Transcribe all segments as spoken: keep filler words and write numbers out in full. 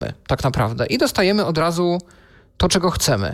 tak naprawdę i dostajemy od razu to, czego chcemy.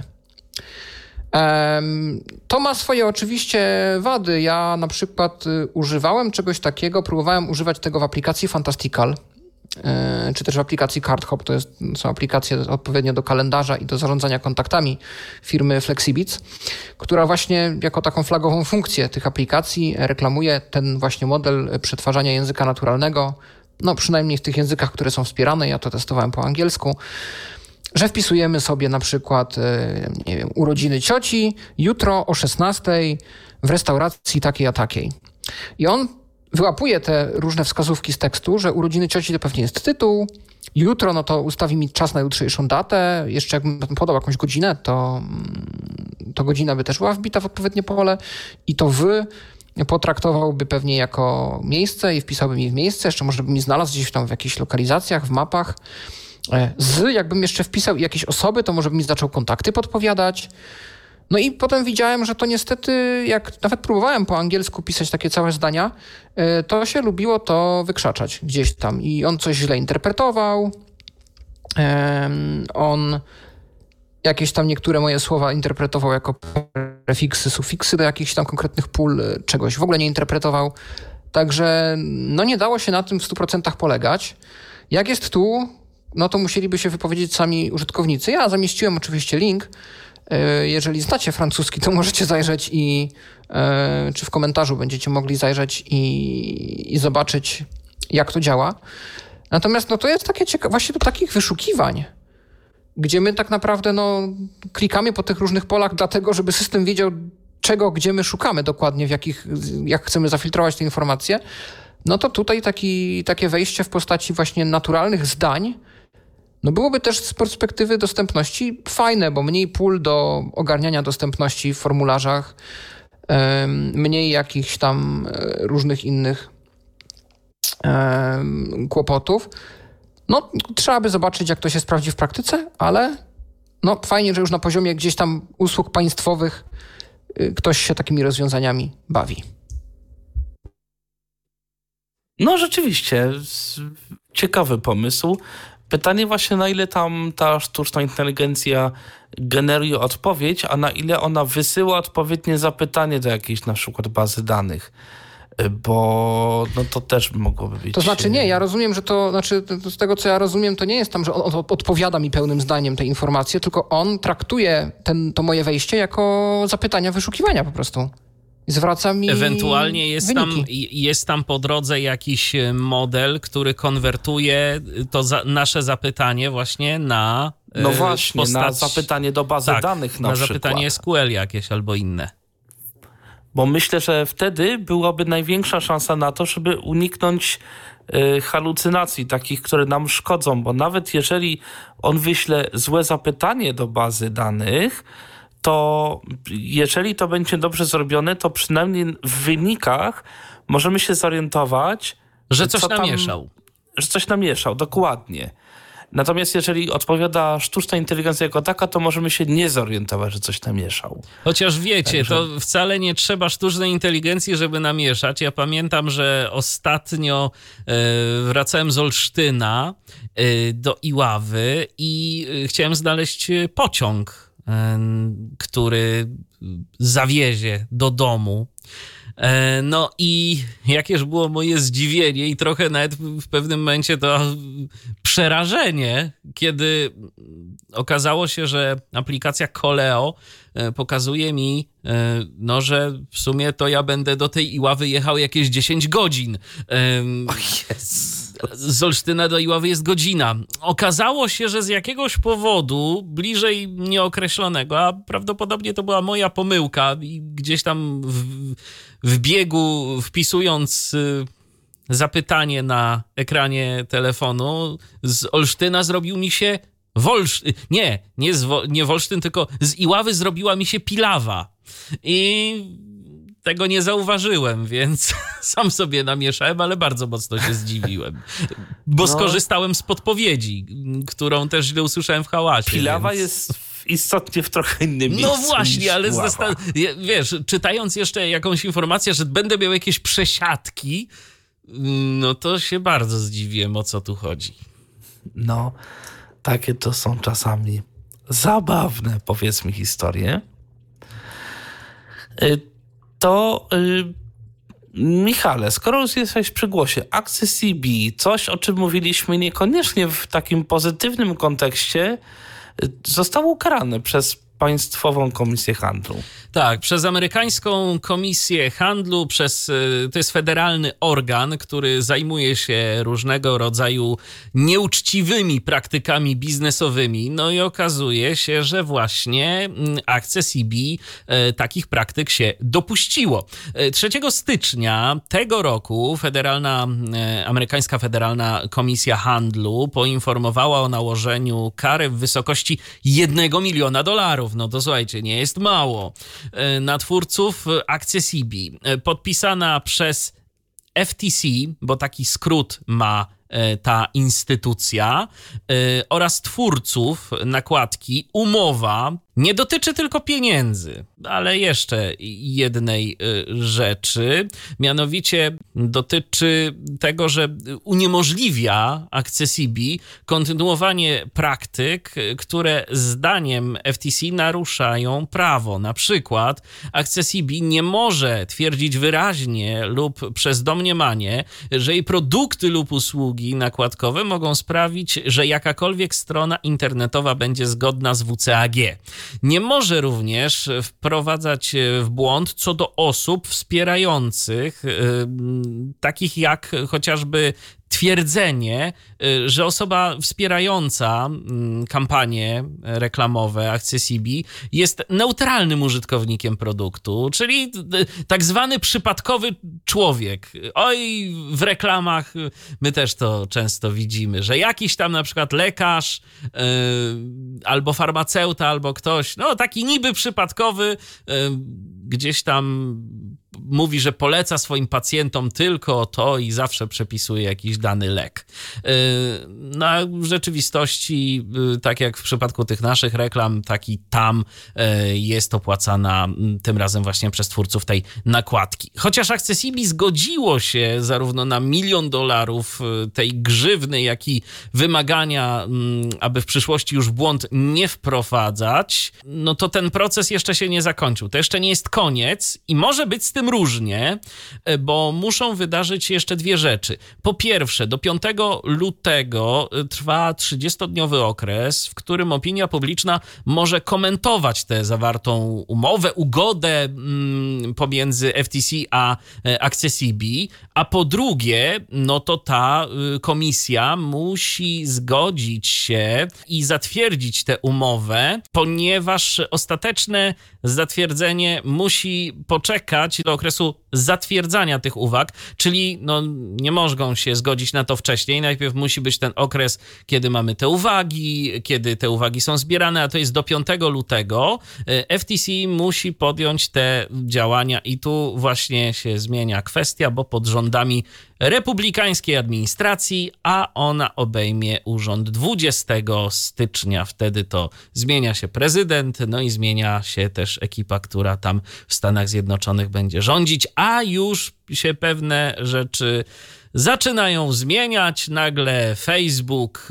To ma swoje oczywiście wady. Ja na przykład używałem czegoś takiego, próbowałem używać tego w aplikacji Fantastical, czy też w aplikacji CardHop, to jest, są aplikacje odpowiednio do kalendarza i do zarządzania kontaktami firmy Flexibits, która właśnie jako taką flagową funkcję tych aplikacji reklamuje ten właśnie model przetwarzania języka naturalnego, no przynajmniej w tych językach, które są wspierane, ja to testowałem po angielsku, że wpisujemy sobie na przykład nie wiem, urodziny cioci jutro o szesnastej w restauracji takiej a takiej. I on wyłapuje te różne wskazówki z tekstu, że urodziny cioci to pewnie jest tytuł, jutro no to ustawi mi czas na jutrzejszą datę, jeszcze jakbym podał jakąś godzinę, to, to godzina by też była wbita w odpowiednie pole i to wy potraktowałby pewnie jako miejsce i wpisałby mi w miejsce, jeszcze może by mi znalazł gdzieś tam w jakichś lokalizacjach, w mapach. Z, jakbym jeszcze wpisał jakieś osoby, to może by mi zaczął kontakty podpowiadać. No i potem widziałem, że to niestety, jak nawet próbowałem po angielsku pisać takie całe zdania, to się lubiło to wykrzaczać gdzieś tam. I on coś źle interpretował. On jakieś tam niektóre moje słowa interpretował jako prefiksy, sufiksy do jakichś tam konkretnych pól, czegoś w ogóle nie interpretował. Także no nie dało się na tym w stu procentach polegać. Jak jest tu, no to musieliby się wypowiedzieć sami użytkownicy. Ja zamieściłem oczywiście link. Jeżeli znacie francuski, to możecie zajrzeć i czy w komentarzu będziecie mogli zajrzeć i, i zobaczyć, jak to działa. Natomiast no to jest takie ciekawe, właśnie do takich wyszukiwań, gdzie my tak naprawdę no, klikamy po tych różnych polach dlatego, żeby system wiedział, czego, gdzie my szukamy dokładnie, w jakich, jak chcemy zafiltrować te informacje. No to tutaj taki, takie wejście w postaci właśnie naturalnych zdań no byłoby też z perspektywy dostępności fajne, bo mniej pól do ogarniania dostępności w formularzach, mniej jakichś tam różnych innych kłopotów. No trzeba by zobaczyć, jak to się sprawdzi w praktyce, ale no fajnie, że już na poziomie gdzieś tam usług państwowych ktoś się takimi rozwiązaniami bawi. No rzeczywiście, ciekawy pomysł. Pytanie właśnie, na ile tam ta sztuczna inteligencja generuje odpowiedź, a na ile ona wysyła odpowiednie zapytanie do jakiejś na przykład bazy danych. Bo no to też mogłoby być... To znaczy nie, ja rozumiem, że to, znaczy z tego co ja rozumiem, to nie jest tam, że on odpowiada mi pełnym zdaniem te informacje, tylko on traktuje ten, to moje wejście jako zapytania wyszukiwania po prostu. I zwraca mi Ewentualnie jest tam, wyniki. jest tam po drodze jakiś model, który konwertuje to za, nasze zapytanie właśnie na No właśnie, postać, na zapytanie do bazy tak, danych na, na przykład. zapytanie S Q L jakieś albo inne. Bo myślę, że wtedy byłaby największa szansa na to, żeby uniknąć y, halucynacji takich, które nam szkodzą, bo nawet jeżeli on wyśle złe zapytanie do bazy danych, to jeżeli to będzie dobrze zrobione, to przynajmniej w wynikach możemy się zorientować, że coś co tam, namieszał. Że coś namieszał, dokładnie. Natomiast jeżeli odpowiada sztuczna inteligencja jako taka, to możemy się nie zorientować, że coś namieszał. Chociaż wiecie, Także... to wcale nie trzeba sztucznej inteligencji, żeby namieszać. Ja pamiętam, że ostatnio e, wracałem z Olsztyna e, do Iławy i e, chciałem znaleźć pociąg, e, który zawiezie do domu. No i jakież było moje zdziwienie i trochę nawet w pewnym momencie to przerażenie, kiedy okazało się, że aplikacja Koleo pokazuje mi, no, że w sumie to ja będę do tej Iławy jechał jakieś dziesięć godzin. O Jezu. Z Olsztyna do Iławy jest godzina. Okazało się, że z jakiegoś powodu bliżej nieokreślonego, a prawdopodobnie to była moja pomyłka i gdzieś tam w, w biegu wpisując zapytanie na ekranie telefonu, z Olsztyna zrobił mi się Wolsztyn. Nie, nie, z Wo- nie Wolsztyn, tylko z Iławy zrobiła mi się Pilawa. I tego nie zauważyłem, więc sam sobie namieszałem, ale bardzo mocno się zdziwiłem. Bo no. skorzystałem z podpowiedzi, którą też źle usłyszałem w hałasie. Pilawa więc... jest istotnie w trochę innym miejscu. No właśnie, ale zastan- wiesz, czytając jeszcze jakąś informację, że będę miał jakieś przesiadki, no to się bardzo zdziwiłem, o co tu chodzi. No, takie to są czasami zabawne, powiedzmy, historie. To Michale, skoro już jesteś przy głosie, Access-C B, coś o czym mówiliśmy niekoniecznie w takim pozytywnym kontekście, zostało ukarane przez Państwową Komisję Handlu. Tak, przez amerykańską Komisję Handlu, przez, to jest federalny organ, który zajmuje się różnego rodzaju nieuczciwymi praktykami biznesowymi. No i okazuje się, że właśnie Access-C B takich praktyk się dopuściło. trzeciego stycznia tego roku federalna, amerykańska Federalna Komisja Handlu poinformowała o nałożeniu kary w wysokości jednego miliona dolarów. No to słuchajcie, nie jest mało. Na twórców Access-C B, podpisana przez F T C, bo taki skrót ma ta instytucja, oraz twórców nakładki umowa nie dotyczy tylko pieniędzy, ale jeszcze jednej rzeczy, mianowicie dotyczy tego, że uniemożliwia Access-C B kontynuowanie praktyk, które zdaniem F T C naruszają prawo. Na przykład Access-C B nie może twierdzić wyraźnie lub przez domniemanie, że jej produkty lub usługi nakładkowe mogą sprawić, że jakakolwiek strona internetowa będzie zgodna z W C A G. Nie może również wprowadzać w błąd co do osób wspierających, yy, takich jak chociażby twierdzenie, że osoba wspierająca kampanie reklamowe Access-C B jest neutralnym użytkownikiem produktu, czyli tak zwany przypadkowy człowiek. Oj, w reklamach my też to często widzimy, że jakiś tam na przykład lekarz yy, albo farmaceuta, albo ktoś, no taki niby przypadkowy, yy, gdzieś tam mówi, że poleca swoim pacjentom tylko to i zawsze przepisuje jakiś dany lek. Na rzeczywistości, tak jak w przypadku tych naszych reklam, tak i tam jest opłacana tym razem właśnie przez twórców tej nakładki. Chociaż Access-C B zgodziło się zarówno na milion dolarów tej grzywny, jak i wymagania, aby w przyszłości już w błąd nie wprowadzać, no to ten proces jeszcze się nie zakończył. To jeszcze nie jest koniec i może być z tym różnie, bo muszą wydarzyć się jeszcze dwie rzeczy. Po pierwsze, do piątego lutego trwa trzydziestodniowy okres, w którym opinia publiczna może komentować tę zawartą umowę, ugodę mm, pomiędzy F T C a Access-C B, a po drugie, no to ta komisja musi zgodzić się i zatwierdzić tę umowę, ponieważ ostateczne zatwierdzenie musi poczekać do okresu zatwierdzania tych uwag, czyli no, nie mogą się zgodzić na to wcześniej. Najpierw musi być ten okres, kiedy mamy te uwagi, kiedy te uwagi są zbierane, a to jest do piątego lutego. F T C musi podjąć te działania i tu właśnie się zmienia kwestia, bo pod rządami republikańskiej administracji, a ona obejmie urząd dwudziestego stycznia. Wtedy to zmienia się prezydent, no i zmienia się też ekipa, która tam w Stanach Zjednoczonych będzie rządzić, a już się pewne rzeczy zaczynają zmieniać. Nagle Facebook y,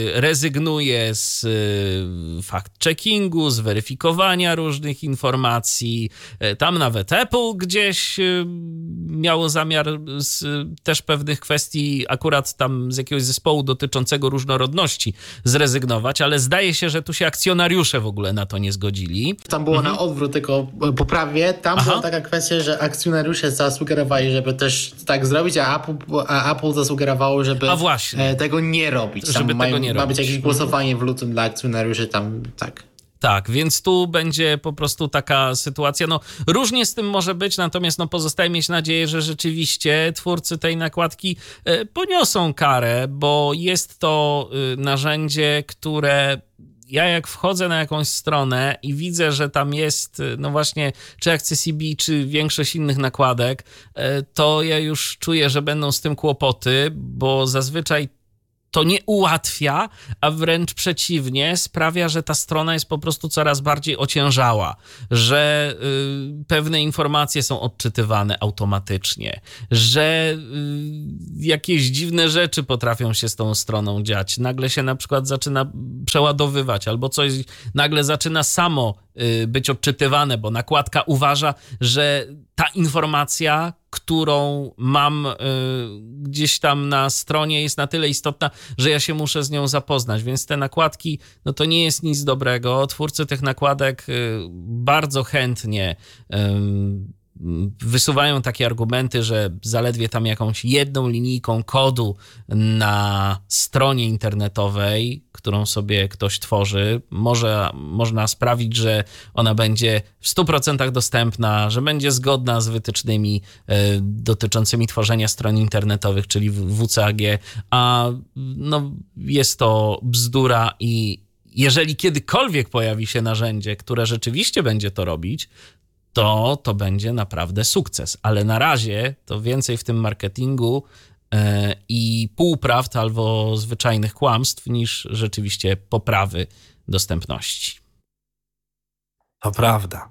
rezygnuje z y, fact-checkingu, z weryfikowania różnych informacji. Y, tam nawet Apple gdzieś y, miało zamiar z y, też pewnych kwestii, akurat tam z jakiegoś zespołu dotyczącego różnorodności zrezygnować, ale zdaje się, że tu się akcjonariusze w ogóle na to nie zgodzili. Tam było mhm. na odwrót, tylko poprawię. Tam Aha. była taka kwestia, że akcjonariusze zasugerowali, żeby też tak zrobić, a Apple, a Apple zasugerowało, żeby tego nie robić. Tam żeby mają, tego nie ma robić. być jakieś głosowanie w lutym dla akcjonariuszy, tam tak. Tak, więc tu będzie po prostu taka sytuacja, no różnie z tym może być, natomiast no pozostaje mieć nadzieję, że rzeczywiście twórcy tej nakładki y, poniosą karę, bo jest to y, narzędzie, które ja jak wchodzę na jakąś stronę i widzę, że tam jest, no właśnie, czy Access-C B, czy większość innych nakładek, to ja już czuję, że będą z tym kłopoty, bo zazwyczaj to nie ułatwia, a wręcz przeciwnie, sprawia, że ta strona jest po prostu coraz bardziej ociężała, że y, pewne informacje są odczytywane automatycznie, że y, jakieś dziwne rzeczy potrafią się z tą stroną dziać. Nagle się na przykład zaczyna przeładowywać albo coś nagle zaczyna samo y, być odczytywane, bo nakładka uważa, że ta informacja, którą mam y, gdzieś tam na stronie, jest na tyle istotna, że ja się muszę z nią zapoznać. Więc te nakładki, no to nie jest nic dobrego. Twórcy tych nakładek y, bardzo chętnie y, wysuwają takie argumenty, że zaledwie tam jakąś jedną linijką kodu na stronie internetowej, którą sobie ktoś tworzy, może, można sprawić, że ona będzie w stu procentach dostępna, że będzie zgodna z wytycznymi y, dotyczącymi tworzenia stron internetowych, czyli W C A G, a no, jest to bzdura i jeżeli kiedykolwiek pojawi się narzędzie, które rzeczywiście będzie to robić, to to będzie naprawdę sukces. Ale na razie to więcej w tym marketingu yy, i półprawd albo zwyczajnych kłamstw niż rzeczywiście poprawy dostępności. To prawda.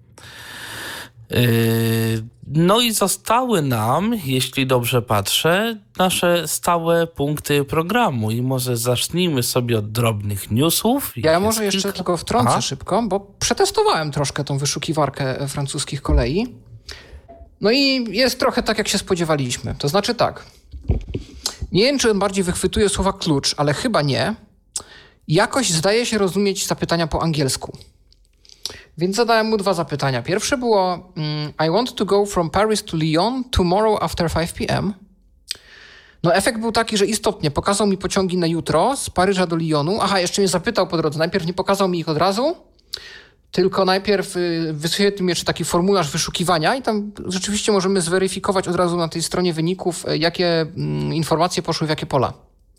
Yy, no i zostały nam, jeśli dobrze patrzę, nasze stałe punkty programu i może zacznijmy sobie od drobnych newsów. Ja może jeszcze kilka... tylko wtrącę Aha. szybko, bo przetestowałem troszkę tą wyszukiwarkę francuskich kolei. No i jest trochę tak, jak się spodziewaliśmy. To znaczy tak, nie wiem, czy on bardziej wychwytuje słowa klucz, ale chyba nie. Jakoś zdaje się rozumieć zapytania po angielsku. Więc zadałem mu dwa zapytania. Pierwsze było I want to go from Paris to Lyon tomorrow after five p.m. No efekt był taki, że istotnie pokazał mi pociągi na jutro z Paryża do Lyonu. Aha, jeszcze mnie zapytał po drodze. Najpierw nie pokazał mi ich od razu, tylko najpierw wyświetlił mi jeszcze taki formularz wyszukiwania i tam rzeczywiście możemy zweryfikować od razu na tej stronie wyników, jakie informacje poszły w jakie pola.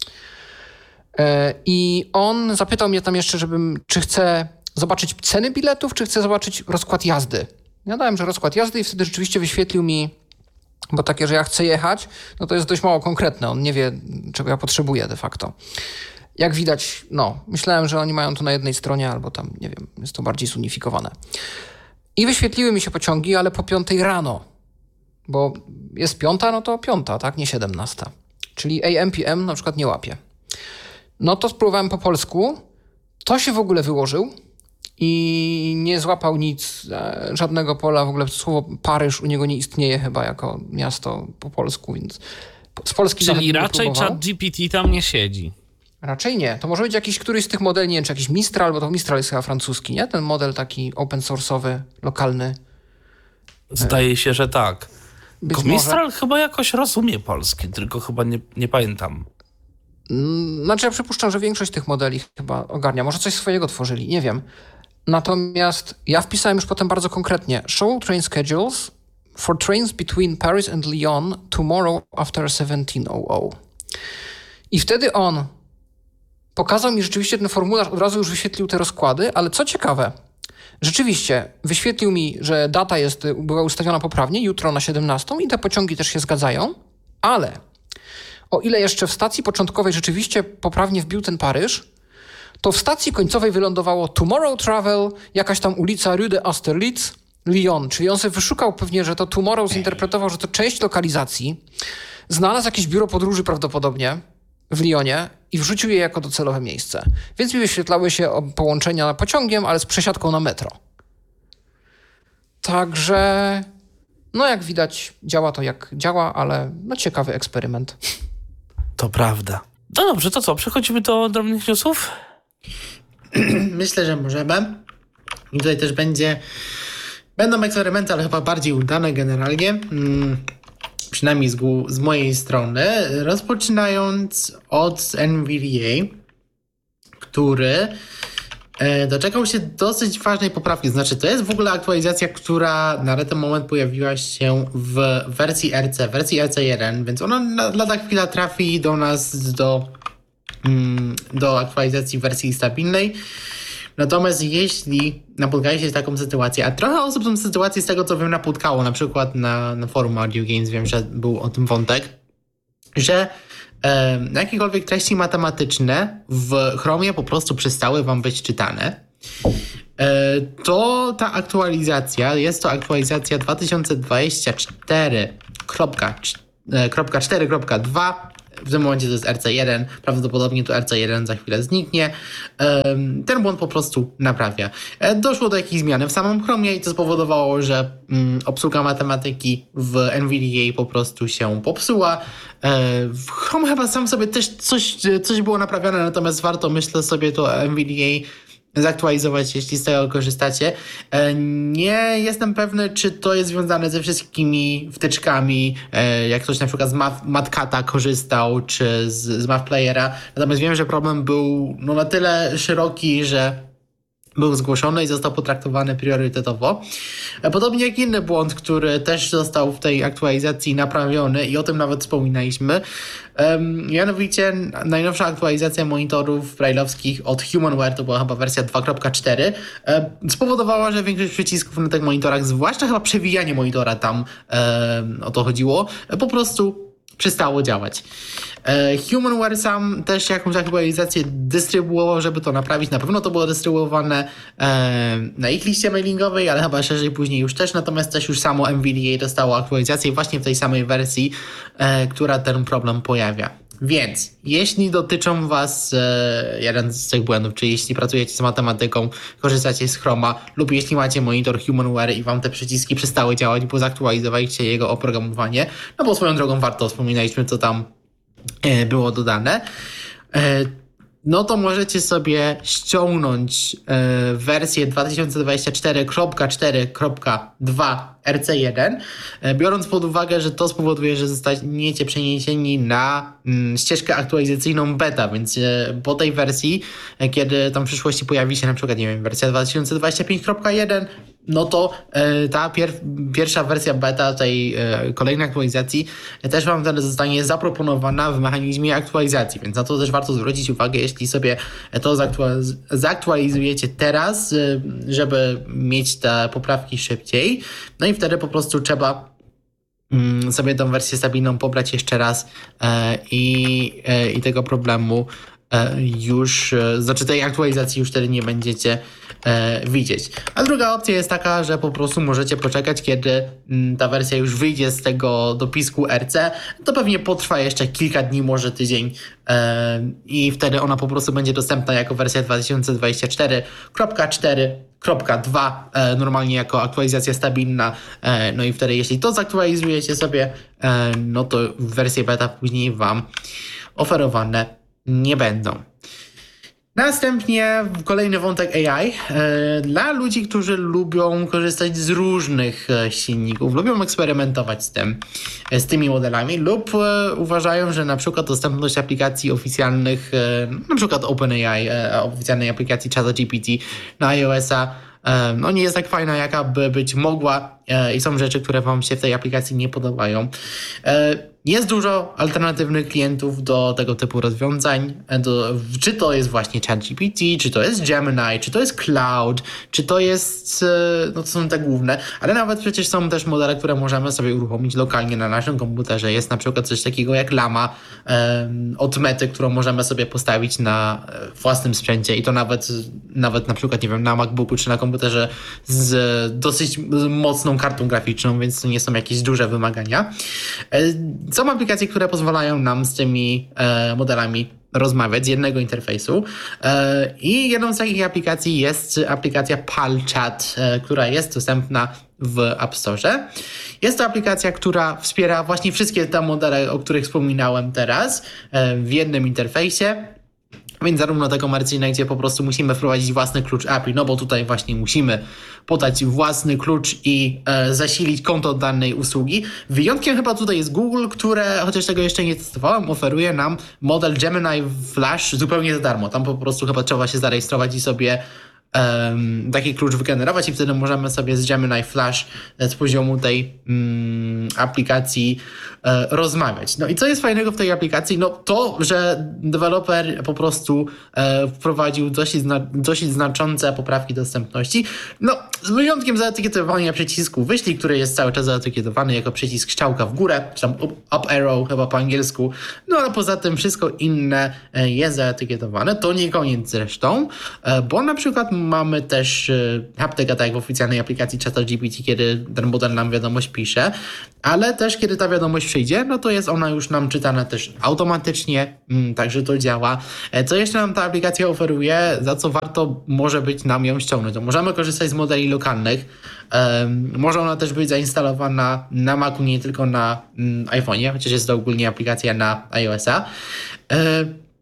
I on zapytał mnie tam jeszcze, żebym, czy chcę zobaczyć ceny biletów, czy chcę zobaczyć rozkład jazdy. Ja dałem, że rozkład jazdy i wtedy rzeczywiście wyświetlił mi, bo takie, że ja chcę jechać, no to jest dość mało konkretne. On nie wie, czego ja potrzebuję de facto. Jak widać, no, myślałem, że oni mają to na jednej stronie, albo tam, nie wiem, jest to bardziej zunifikowane. I wyświetliły mi się pociągi, ale po piątej rano. Bo jest piąta, no to piąta, tak? Nie siedemnasta. Czyli A M P M na przykład nie łapie. No to spróbowałem po polsku. To się w ogóle wyłożył. I nie złapał nic, żadnego pola, w ogóle słowo Paryż u niego nie istnieje chyba jako miasto po polsku, więc z Polski Czyli raczej ChatGPT tam nie siedzi. Raczej nie. To może być jakiś któryś z tych modeli, nie wiem, czy jakiś Mistral, bo to Mistral jest chyba francuski, nie? Ten model taki open source'owy, lokalny. Zdaje się, że tak. Być Mistral może... chyba jakoś rozumie polski, tylko chyba nie, nie pamiętam. Znaczy ja przypuszczam, że większość tych modeli chyba ogarnia. Może coś swojego tworzyli, nie wiem. Natomiast ja wpisałem już potem bardzo konkretnie show train schedules for trains between Paris and Lyon tomorrow after seventeen hundred. I wtedy on pokazał mi rzeczywiście ten formularz, od razu już wyświetlił te rozkłady, ale co ciekawe, rzeczywiście wyświetlił mi, że data jest, była ustawiona poprawnie, jutro na siedemnastą i te pociągi też się zgadzają, ale o ile jeszcze w stacji początkowej rzeczywiście poprawnie wbił ten Paryż, to w stacji końcowej wylądowało Tomorrow Travel, jakaś tam ulica Rue de Austerlitz, Lyon. Czyli on sobie wyszukał pewnie, że to Tomorrow zinterpretował, że to część lokalizacji. Znalazł jakieś biuro podróży prawdopodobnie w Lyonie i wrzucił je jako docelowe miejsce. Więc mi wyświetlały się połączenia pociągiem, ale z przesiadką na metro. Także, no jak widać, działa to jak działa, ale no ciekawy eksperyment. To prawda. No dobrze, to co? Przechodzimy do drobnych newsów? Myślę, że możemy. I tutaj też będzie... Będą eksperymenty, ale chyba bardziej udane generalnie. Hmm, przynajmniej z, z mojej strony. Rozpoczynając od N V D A, który e, doczekał się dosyć ważnej poprawki. Znaczy, to jest w ogóle aktualizacja, która na ten moment pojawiła się w wersji R C, wersji R C jeden, więc ona na, lada chwila trafi do nas do, mm, do aktualizacji wersji stabilnej. Natomiast jeśli napotkaliście się taką sytuację, a trochę osób tą sytuację z tego, co wiem, napotkało, na przykład na, na forum Audio Games, wiem, że był o tym wątek, że e, jakiekolwiek treści matematyczne w Chromie po prostu przestały wam być czytane, e, to ta aktualizacja, jest to aktualizacja dwa tysiące dwadzieścia cztery kropka cztery kropka dwa. W tym momencie to jest R C jeden, prawdopodobnie to R C jeden za chwilę zniknie. Ten błąd po prostu naprawia. Doszło do jakiejś zmiany w samym Chromie i to spowodowało, że obsługa matematyki w N V D A po prostu się popsuła. W Chrome chyba sam sobie też coś, coś było naprawione, natomiast warto, myślę sobie, to N V D A zaktualizować, jeśli z tego korzystacie. Nie jestem pewny, czy to jest związane ze wszystkimi wtyczkami, jak ktoś na przykład z Matcata korzystał, czy z, z Math Playera. Natomiast wiem, że problem był no, na tyle szeroki, że był zgłoszony i został potraktowany priorytetowo. Podobnie jak inny błąd, który też został w tej aktualizacji naprawiony i o tym nawet wspominaliśmy. Mianowicie najnowsza aktualizacja monitorów braille'owskich od Humanware, to była chyba wersja dwa kropka cztery, spowodowała, że większość przycisków na tych monitorach, zwłaszcza chyba przewijanie monitora tam o to chodziło, po prostu przestało działać. Humanware sam też jakąś aktualizację dystrybuował, żeby to naprawić. Na pewno to było dystrybuowane na ich liście mailingowej, ale chyba szerzej później już też. Natomiast też już samo N V D A dostało aktualizację właśnie w tej samej wersji, która ten problem pojawia. Więc jeśli dotyczą was e, jeden z tych błędów, czyli jeśli pracujecie z matematyką, korzystacie z Chroma lub jeśli macie monitor Humanware i wam te przyciski przestały działać, bo zaktualizowaliście jego oprogramowanie, no bo swoją drogą warto, wspominaliśmy, co tam e, było dodane, e, no to możecie sobie ściągnąć e, wersję dwa tysiące dwadzieścia cztery kropka cztery kropka dwa R C jeden, e, biorąc pod uwagę, że to spowoduje, że zostaniecie przeniesieni na mm, ścieżkę aktualizacyjną beta, więc e, po tej wersji, e, kiedy tam w przyszłości pojawi się na przykład, nie wiem, wersja dwa tysiące dwadzieścia pięć kropka jeden, no to e, ta pier pierwsza wersja beta tej e, kolejnej aktualizacji e, też wam wtedy zostanie zaproponowana w mechanizmie aktualizacji, więc na to też warto zwrócić uwagę, jeśli sobie to zaktualiz zaktualizujecie teraz, e, żeby mieć te poprawki szybciej, no i wtedy po prostu trzeba mm, sobie tą wersję stabilną pobrać jeszcze raz e, i, e, i tego problemu e, już, e, znaczy tej aktualizacji już wtedy nie będziecie e, widzieć. A druga opcja jest taka, że po prostu możecie poczekać, kiedy m, ta wersja już wyjdzie z tego dopisku R C. To pewnie potrwa jeszcze kilka dni, może tydzień e, i wtedy ona po prostu będzie dostępna jako wersja dwa tysiące dwadzieścia cztery kropka cztery kropka dwa, e, normalnie jako aktualizacja stabilna, e, no i wtedy jeśli to zaktualizujecie sobie, e, no to wersje beta później wam oferowane nie będą. Następnie kolejny wątek A I. Dla ludzi, którzy lubią korzystać z różnych silników, lubią eksperymentować z tym, z tymi modelami lub uważają, że na przykład dostępność aplikacji oficjalnych, na przykład OpenAI, oficjalnej aplikacji ChatGPT na iOS-a, no nie jest tak fajna, jaka by być mogła i są rzeczy, które wam się w tej aplikacji nie podobają. Jest dużo alternatywnych klientów do tego typu rozwiązań. Do, czy to jest właśnie ChatGPT, czy to jest Gemini, czy to jest Cloud, czy to jest, no to są te główne, ale nawet przecież są też modele, które możemy sobie uruchomić lokalnie na naszym komputerze. Jest na przykład coś takiego jak Llama um, od Mety, którą możemy sobie postawić na własnym sprzęcie i to nawet, nawet na przykład, nie wiem, na MacBooku czy na komputerze z dosyć mocną kartą graficzną, więc to nie są jakieś duże wymagania. Są aplikacje, które pozwalają nam z tymi e, modelami rozmawiać z jednego interfejsu e, i jedną z takich aplikacji jest aplikacja PalChat, e, która jest dostępna w App Store. Jest to aplikacja, która wspiera właśnie wszystkie te modele, o których wspominałem teraz, e, w jednym interfejsie. Więc zarówno te komercyjne, gdzie po prostu musimy wprowadzić własny klucz A P I, no bo tutaj właśnie musimy podać własny klucz i e, zasilić konto danej usługi. Wyjątkiem chyba tutaj jest Google, które, chociaż tego jeszcze nie testowałem, oferuje nam model Gemini Flash zupełnie za darmo. Tam po prostu chyba trzeba się zarejestrować i sobie um, taki klucz wygenerować i wtedy możemy sobie z Gemini Flash z poziomu tej um, aplikacji e, rozmawiać. No i co jest fajnego w tej aplikacji? No to, że deweloper po prostu e, wprowadził dosyć, zna, dosyć znaczące poprawki dostępności. No z wyjątkiem zaetykietowania przycisku wyślij, który jest cały czas zaetykietowany jako przycisk strzałka w górę, czy tam up, up arrow chyba po angielsku. No ale poza tym wszystko inne e, jest zaetykietowane. To nie koniec zresztą, e, bo na przykład mamy też e, haptyka, tak jak w oficjalnej aplikacji ChatGPT, kiedy ten model nam wiadomość pisze, ale też kiedy ta wiadomość przyjdzie, no to jest ona już nam czytana też automatycznie, mm, także to działa. E, co jeszcze nam ta aplikacja oferuje, za co warto może być nam ją ściągnąć? To możemy korzystać z modeli lokalnych. E, może ona też być zainstalowana na Macu, nie tylko na mm, iPhone'ie, chociaż jest to ogólnie aplikacja na iOS-a. E,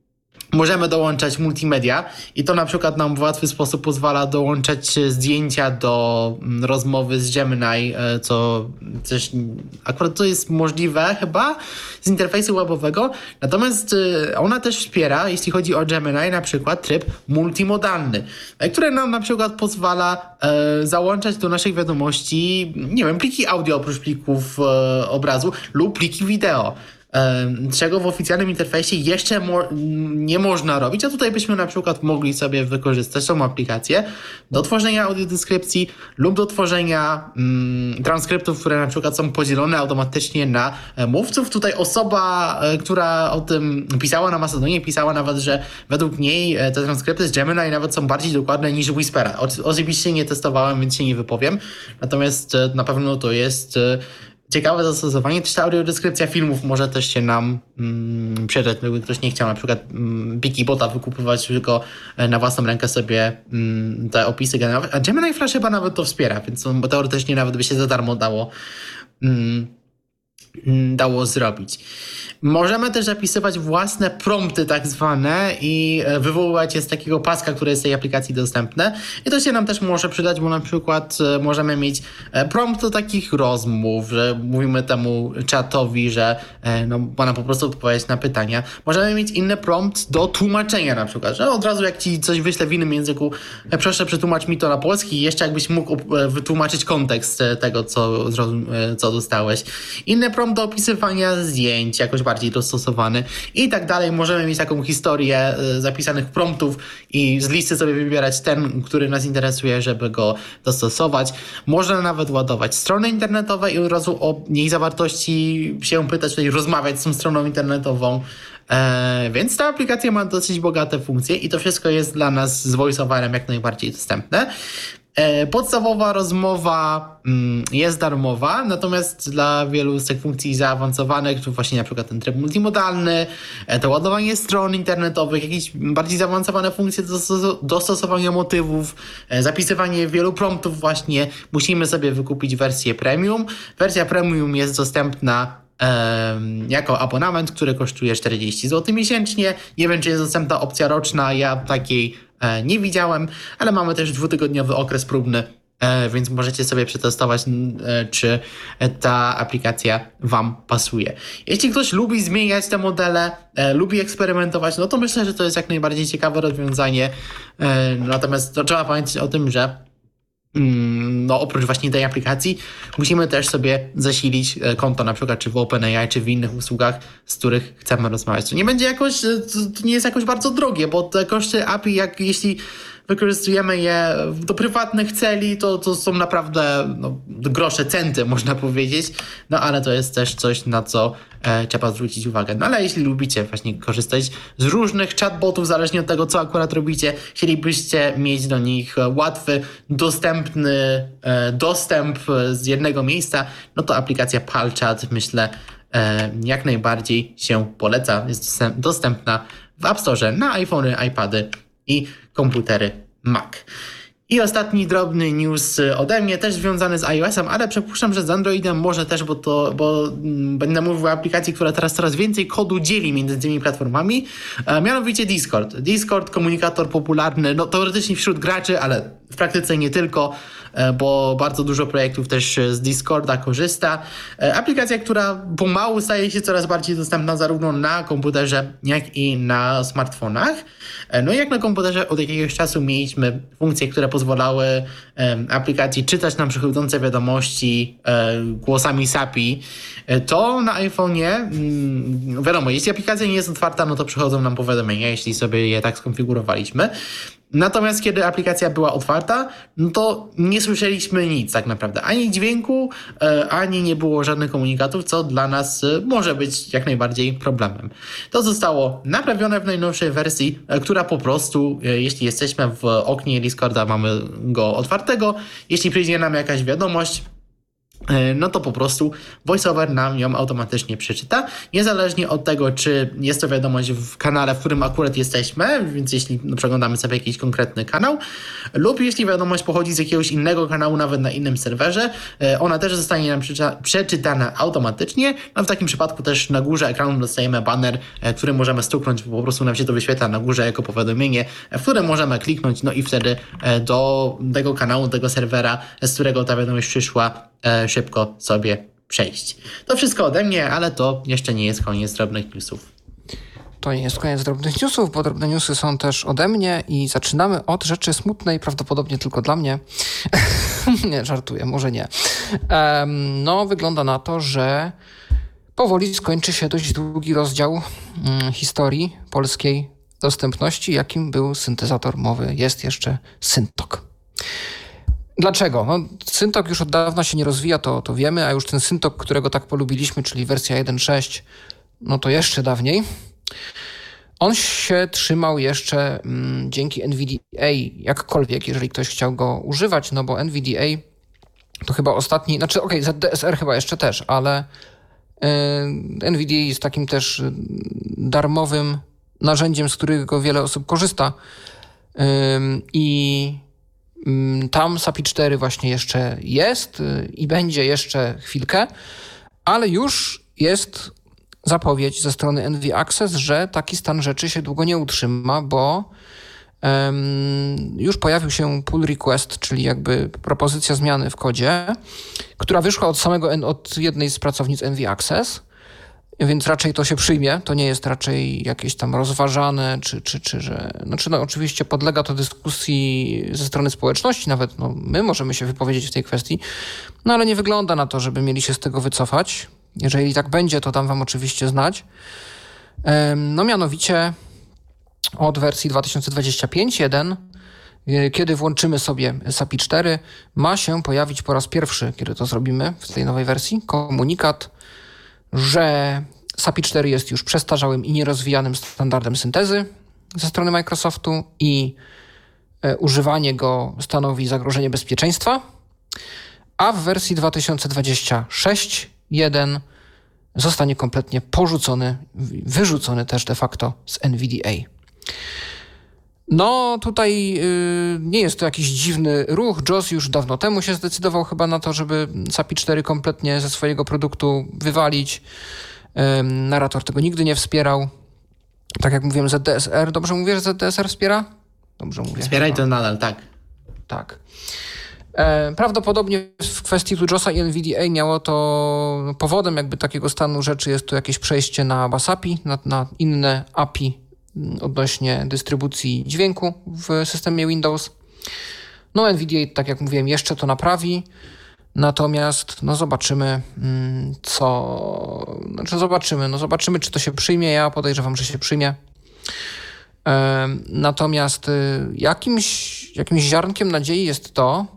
Możemy dołączać multimedia i to na przykład nam w łatwy sposób pozwala dołączać zdjęcia do rozmowy z Gemini, co też akurat to jest możliwe chyba z interfejsu webowego. Natomiast ona też wspiera, jeśli chodzi o Gemini, na przykład tryb multimodalny, który nam na przykład pozwala e, załączać do naszych wiadomości, nie wiem, pliki audio oprócz plików e, obrazu lub pliki wideo. Czego w oficjalnym interfejsie jeszcze mo- nie można robić, a tutaj byśmy na przykład mogli sobie wykorzystać tą aplikację do tworzenia audiodeskrypcji lub do tworzenia mm, transkryptów, które na przykład są podzielone automatycznie na mówców. Tutaj osoba, która o tym pisała na Mastodonie, pisała nawet, że według niej te transkrypty z Gemini nawet są bardziej dokładne niż Whispera. O- oczywiście nie testowałem, więc się nie wypowiem, natomiast na pewno to jest ciekawe zastosowanie. Też ta audiodeskrypcja filmów może też się nam mm, przydać, gdyby ktoś nie chciał na przykład mm, Wikibota wykupywać, tylko na własną rękę sobie mm, te opisy generować. A Gemini Flash chyba nawet to wspiera, więc bo teoretycznie nawet by się za darmo dało mm, dało zrobić. Możemy też zapisywać własne prompty tak zwane i wywoływać je z takiego paska, które jest w tej aplikacji dostępne. I to się nam też może przydać, bo na przykład możemy mieć prompt do takich rozmów, że mówimy temu czatowi, że no, ma nam po prostu odpowiedzieć na pytania. Możemy mieć inny prompt do tłumaczenia na przykład, że od razu jak ci coś wyślę w innym języku, proszę przetłumacz mi to na polski i jeszcze jakbyś mógł wytłumaczyć kontekst tego, co, co dostałeś. Inny prompt do opisywania zdjęć, jakoś bardziej dostosowany i tak dalej. Możemy mieć taką historię zapisanych promptów i z listy sobie wybierać ten, który nas interesuje, żeby go dostosować. Można nawet ładować strony internetowe i od razu o jej zawartości się pytać, czyli rozmawiać z tą stroną internetową. Eee, więc ta aplikacja ma dosyć bogate funkcje i to wszystko jest dla nas z voiceoverem jak najbardziej dostępne. Podstawowa rozmowa jest darmowa, natomiast dla wielu z tych funkcji zaawansowanych, czy właśnie na przykład ten tryb multimodalny, to ładowanie stron internetowych, jakieś bardziej zaawansowane funkcje do dostosowania motywów, zapisywanie wielu promptów właśnie, musimy sobie wykupić wersję premium. Wersja premium jest dostępna Um, jako abonament, który kosztuje czterdzieści złotych miesięcznie. Nie wiem, czy jest dostępna opcja roczna, ja takiej e, nie widziałem, ale mamy też dwutygodniowy okres próbny, e, więc możecie sobie przetestować, e, czy ta aplikacja wam pasuje. Jeśli ktoś lubi zmieniać te modele, e, lubi eksperymentować, no to myślę, że to jest jak najbardziej ciekawe rozwiązanie. E, natomiast to trzeba pamiętać o tym, że no oprócz właśnie tej aplikacji musimy też sobie zasilić konto na przykład czy w OpenAI, czy w innych usługach, z których chcemy rozmawiać. To nie będzie jakoś, to nie jest jakoś bardzo drogie, bo te koszty A P I, jak jeśli wykorzystujemy je do prywatnych celi, to, to są naprawdę no, grosze, centy można powiedzieć, no ale to jest też coś, na co e, trzeba zwrócić uwagę. No ale jeśli lubicie właśnie korzystać z różnych chatbotów, zależnie od tego, co akurat robicie, chcielibyście mieć do nich łatwy, dostępny e, dostęp z jednego miejsca, no to aplikacja PalChat, myślę, e, jak najbardziej się poleca. Jest dostępna w App Store na iPhony, iPady i komputery Mac. I ostatni drobny news ode mnie, też związany z iOS-em, ale przypuszczam, że z Androidem może też, bo to, bo mm, będę mówił o aplikacji, która teraz coraz więcej kodu dzieli między tymi platformami, e, mianowicie Discord. Discord, komunikator popularny, no teoretycznie wśród graczy, ale w praktyce nie tylko, bo bardzo dużo projektów też z Discorda korzysta. Aplikacja, która pomału staje się coraz bardziej dostępna zarówno na komputerze, jak i na smartfonach. No i jak na komputerze od jakiegoś czasu mieliśmy funkcje, które pozwalały aplikacji czytać nam przychodzące wiadomości głosami S A P I, to na iPhone'ie, wiadomo, jeśli aplikacja nie jest otwarta, no to przychodzą nam powiadomienia, jeśli sobie je tak skonfigurowaliśmy. Natomiast kiedy aplikacja była otwarta, no to nie słyszeliśmy nic tak naprawdę. Ani dźwięku, ani nie było żadnych komunikatów, co dla nas może być jak najbardziej problemem. To zostało naprawione w najnowszej wersji, która po prostu, jeśli jesteśmy w oknie Discorda, mamy go otwartego, jeśli przyjdzie nam jakaś wiadomość, no to po prostu VoiceOver nam ją automatycznie przeczyta, niezależnie od tego, czy jest to wiadomość w kanale, w którym akurat jesteśmy, więc jeśli no, przeglądamy sobie jakiś konkretny kanał, lub jeśli wiadomość pochodzi z jakiegoś innego kanału, nawet na innym serwerze, ona też zostanie nam przeczyta- przeczytana automatycznie. No w takim przypadku też na górze ekranu dostajemy baner, który możemy stuknąć, bo po prostu nam się to wyświetla na górze jako powiadomienie, w które możemy kliknąć, no i wtedy do tego kanału, tego serwera, z którego ta wiadomość przyszła, szybko sobie przejść. To wszystko ode mnie, ale to jeszcze nie jest koniec drobnych newsów. To nie jest koniec drobnych newsów, bo drobne newsy są też ode mnie i zaczynamy od rzeczy smutnej, prawdopodobnie tylko dla mnie. Nie, żartuję, może nie. Um, no, wygląda na to, że powoli skończy się dość długi rozdział um, historii polskiej dostępności, jakim był syntezator mowy. Jest jeszcze Syntok. Dlaczego? No, Syntok już od dawna się nie rozwija, to, to wiemy, a już ten Syntok, którego tak polubiliśmy, czyli wersja jeden sześć, no to jeszcze dawniej. On się trzymał jeszcze mm, dzięki N V D A, jakkolwiek, jeżeli ktoś chciał go używać, no bo N V D A to chyba ostatni, znaczy okej, okay, Z D S R chyba jeszcze też, ale yy, N V D A jest takim też darmowym narzędziem, z którego wiele osób korzysta yy, i tam S A P I cztery właśnie jeszcze jest i będzie jeszcze chwilkę, ale już jest zapowiedź ze strony N V Access, że taki stan rzeczy się długo nie utrzyma, bo um, już pojawił się pull request, czyli jakby propozycja zmiany w kodzie, która wyszła od samego od jednej z pracownic N V Access, więc raczej to się przyjmie. To nie jest raczej jakieś tam rozważane, czy, czy, czy że... Znaczy, no oczywiście podlega to dyskusji ze strony społeczności, nawet no, my możemy się wypowiedzieć w tej kwestii, no ale nie wygląda na to, żeby mieli się z tego wycofać. Jeżeli tak będzie, to dam wam oczywiście znać. No mianowicie od wersji dwa tysiące dwudziestej piątej jeden, kiedy włączymy sobie S A P I cztery, ma się pojawić po raz pierwszy, kiedy to zrobimy w tej nowej wersji, komunikat, że S A P I cztery jest już przestarzałym i nierozwijanym standardem syntezy ze strony Microsoftu i e, używanie go stanowi zagrożenie bezpieczeństwa, a w wersji dwa tysiące dwudziestej szóstej jeden zostanie kompletnie porzucony, wyrzucony też de facto z N V D A. No tutaj yy, nie jest to jakiś dziwny ruch. J O S już dawno temu się zdecydował chyba na to, żeby S A P I cztery kompletnie ze swojego produktu wywalić. Yy, Narrator tego nigdy nie wspierał. Tak jak mówiłem, Z D S R. Dobrze mówię, że Z D S R wspiera? Dobrze mówię. Wspieraj to nadal, tak. Tak. E, prawdopodobnie w kwestii tu J O S-a i N V D A miało to powodem jakby takiego stanu rzeczy jest to jakieś przejście na bus A P I, na, na inne A P I odnośnie dystrybucji dźwięku w systemie Windows. No N V D A, tak jak mówiłem, jeszcze to naprawi. Natomiast no zobaczymy, co... Znaczy zobaczymy, no zobaczymy, czy to się przyjmie. Ja podejrzewam, że się przyjmie. E, natomiast jakimś, jakimś ziarnkiem nadziei jest to,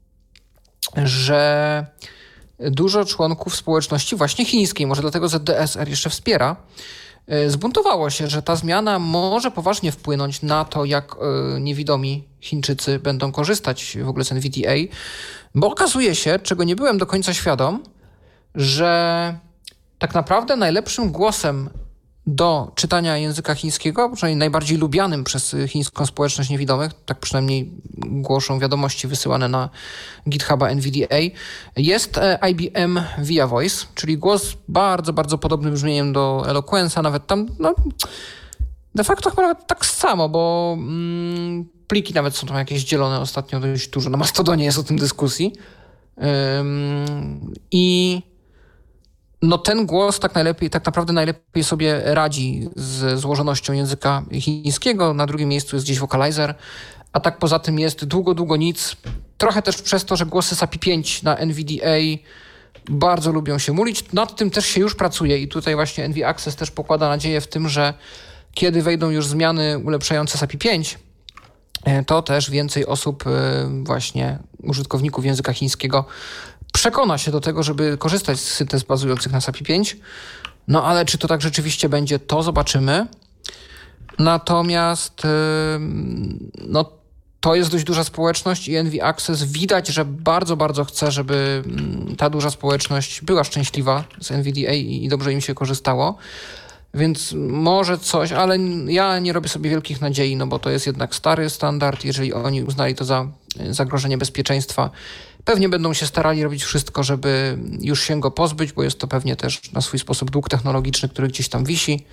że dużo członków społeczności właśnie chińskiej, może dlatego Z D S R jeszcze wspiera, zbuntowało się, że ta zmiana może poważnie wpłynąć na to, jak niewidomi Chińczycy będą korzystać w ogóle z N V D A, bo okazuje się, czego nie byłem do końca świadom, że tak naprawdę najlepszym głosem do czytania języka chińskiego, przynajmniej najbardziej lubianym przez chińską społeczność niewidomych, tak przynajmniej głoszą wiadomości wysyłane na GitHuba N V D A, jest I B M Via Voice, czyli głos bardzo, bardzo podobnym brzmieniem do Eloquence'a, nawet tam, no, de facto chyba nawet tak samo, bo mm, pliki nawet są tam jakieś dzielone ostatnio dość dużo. Na Mastodonie jest o tym dyskusji. I no ten głos tak najlepiej, tak naprawdę najlepiej sobie radzi z złożonością języka chińskiego. Na drugim miejscu jest gdzieś Vocalizer, a tak poza tym jest długo, długo nic. Trochę też przez to, że głosy S A P I pięć na N V D A bardzo lubią się mulić. Nad tym też się już pracuje i tutaj właśnie N V Access też pokłada nadzieję w tym, że kiedy wejdą już zmiany ulepszające S A P I pięć, to też więcej osób, właśnie użytkowników języka chińskiego, przekona się do tego, żeby korzystać z syntez bazujących na S A P I pięć. No ale czy to tak rzeczywiście będzie, to zobaczymy. Natomiast no, to jest dość duża społeczność i N V Access widać, że bardzo, bardzo chce, żeby ta duża społeczność była szczęśliwa z N V D A i dobrze im się korzystało. Więc może coś, ale ja nie robię sobie wielkich nadziei, no bo to jest jednak stary standard. Jeżeli oni uznali to za zagrożenie bezpieczeństwa, pewnie będą się starali robić wszystko, żeby już się go pozbyć, bo jest to pewnie też na swój sposób dług technologiczny, który gdzieś tam wisi.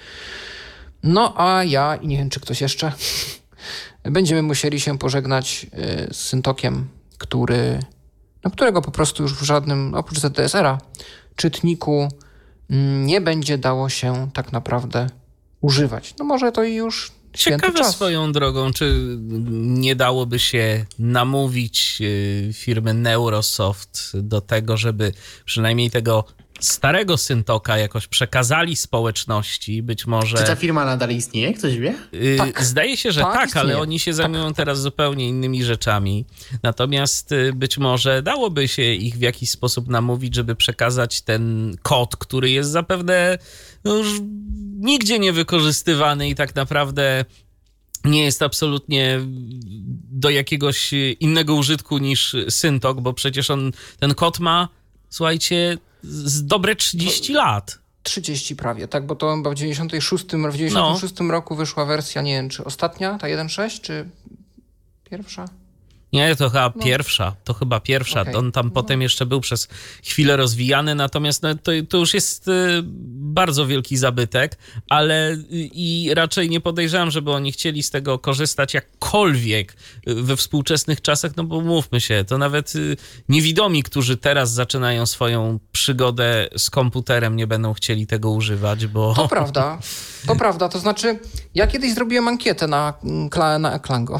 No a ja i nie wiem, czy ktoś jeszcze, będziemy musieli się pożegnać z Syntokiem, który, no którego po prostu już w żadnym, oprócz Z D S R-a, czytniku nie będzie dało się tak naprawdę używać. No może to już święty Ciekawe czas. Swoją drogą, czy nie dałoby się namówić firmy Neurosoft do tego, żeby przynajmniej tego starego Syntoka jakoś przekazali społeczności, być może... Czy ta firma nadal istnieje? Ktoś wie? Tak. Zdaje się, że Tak, tak, istnieje. ale oni się zajmują tak. teraz zupełnie innymi rzeczami. Natomiast być może dałoby się ich w jakiś sposób namówić, żeby przekazać ten kod, który jest zapewne no już nigdzie nie wykorzystywany i tak naprawdę nie jest absolutnie do jakiegoś innego użytku niż Syntok, bo przecież on, ten kod ma, słuchajcie, z dobre trzydzieści lat. trzydzieści prawie, tak, bo to chyba w dziewięćdziesiątym szóstym, w dziewięćdziesiątym szóstym no. roku wyszła wersja, nie wiem, czy ostatnia, ta jeden przecinek sześć, czy pierwsza? Nie, to chyba no. pierwsza, to chyba pierwsza. Okay. On tam no. potem jeszcze był przez chwilę rozwijany, natomiast no, to, to już jest y, bardzo wielki zabytek, ale y, i raczej nie podejrzewam, żeby oni chcieli z tego korzystać jakkolwiek y, we współczesnych czasach, no bo mówmy się, to nawet y, niewidomi, którzy teraz zaczynają swoją przygodę z komputerem, nie będą chcieli tego używać, bo... To prawda, to prawda, to znaczy ja kiedyś zrobiłem ankietę na, na Klango.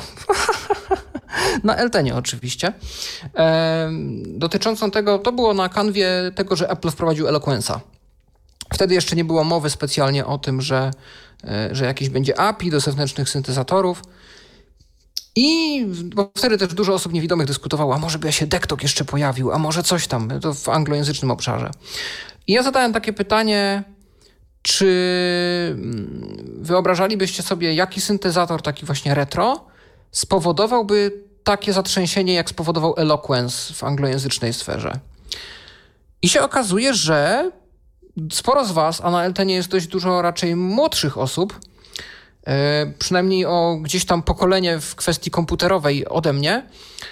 Na Eltenie oczywiście, e, dotyczącą tego, to było na kanwie tego, że Apple wprowadził Eloquence'a. Wtedy jeszcze nie było mowy specjalnie o tym, że, e, że jakiś będzie A P I do zewnętrznych syntezatorów. I bo wtedy też dużo osób niewidomych dyskutowało, a może by się Dektok jeszcze pojawił, a może coś tam, to w anglojęzycznym obszarze. I ja zadałem takie pytanie, czy wyobrażalibyście sobie, jaki syntezator taki właśnie retro spowodowałby takie zatrzęsienie, jak spowodował Eloquence w anglojęzycznej sferze. I się okazuje, że sporo z was, a na Eltenie jest dość dużo raczej młodszych osób, yy, przynajmniej o gdzieś tam pokolenie w kwestii komputerowej ode mnie,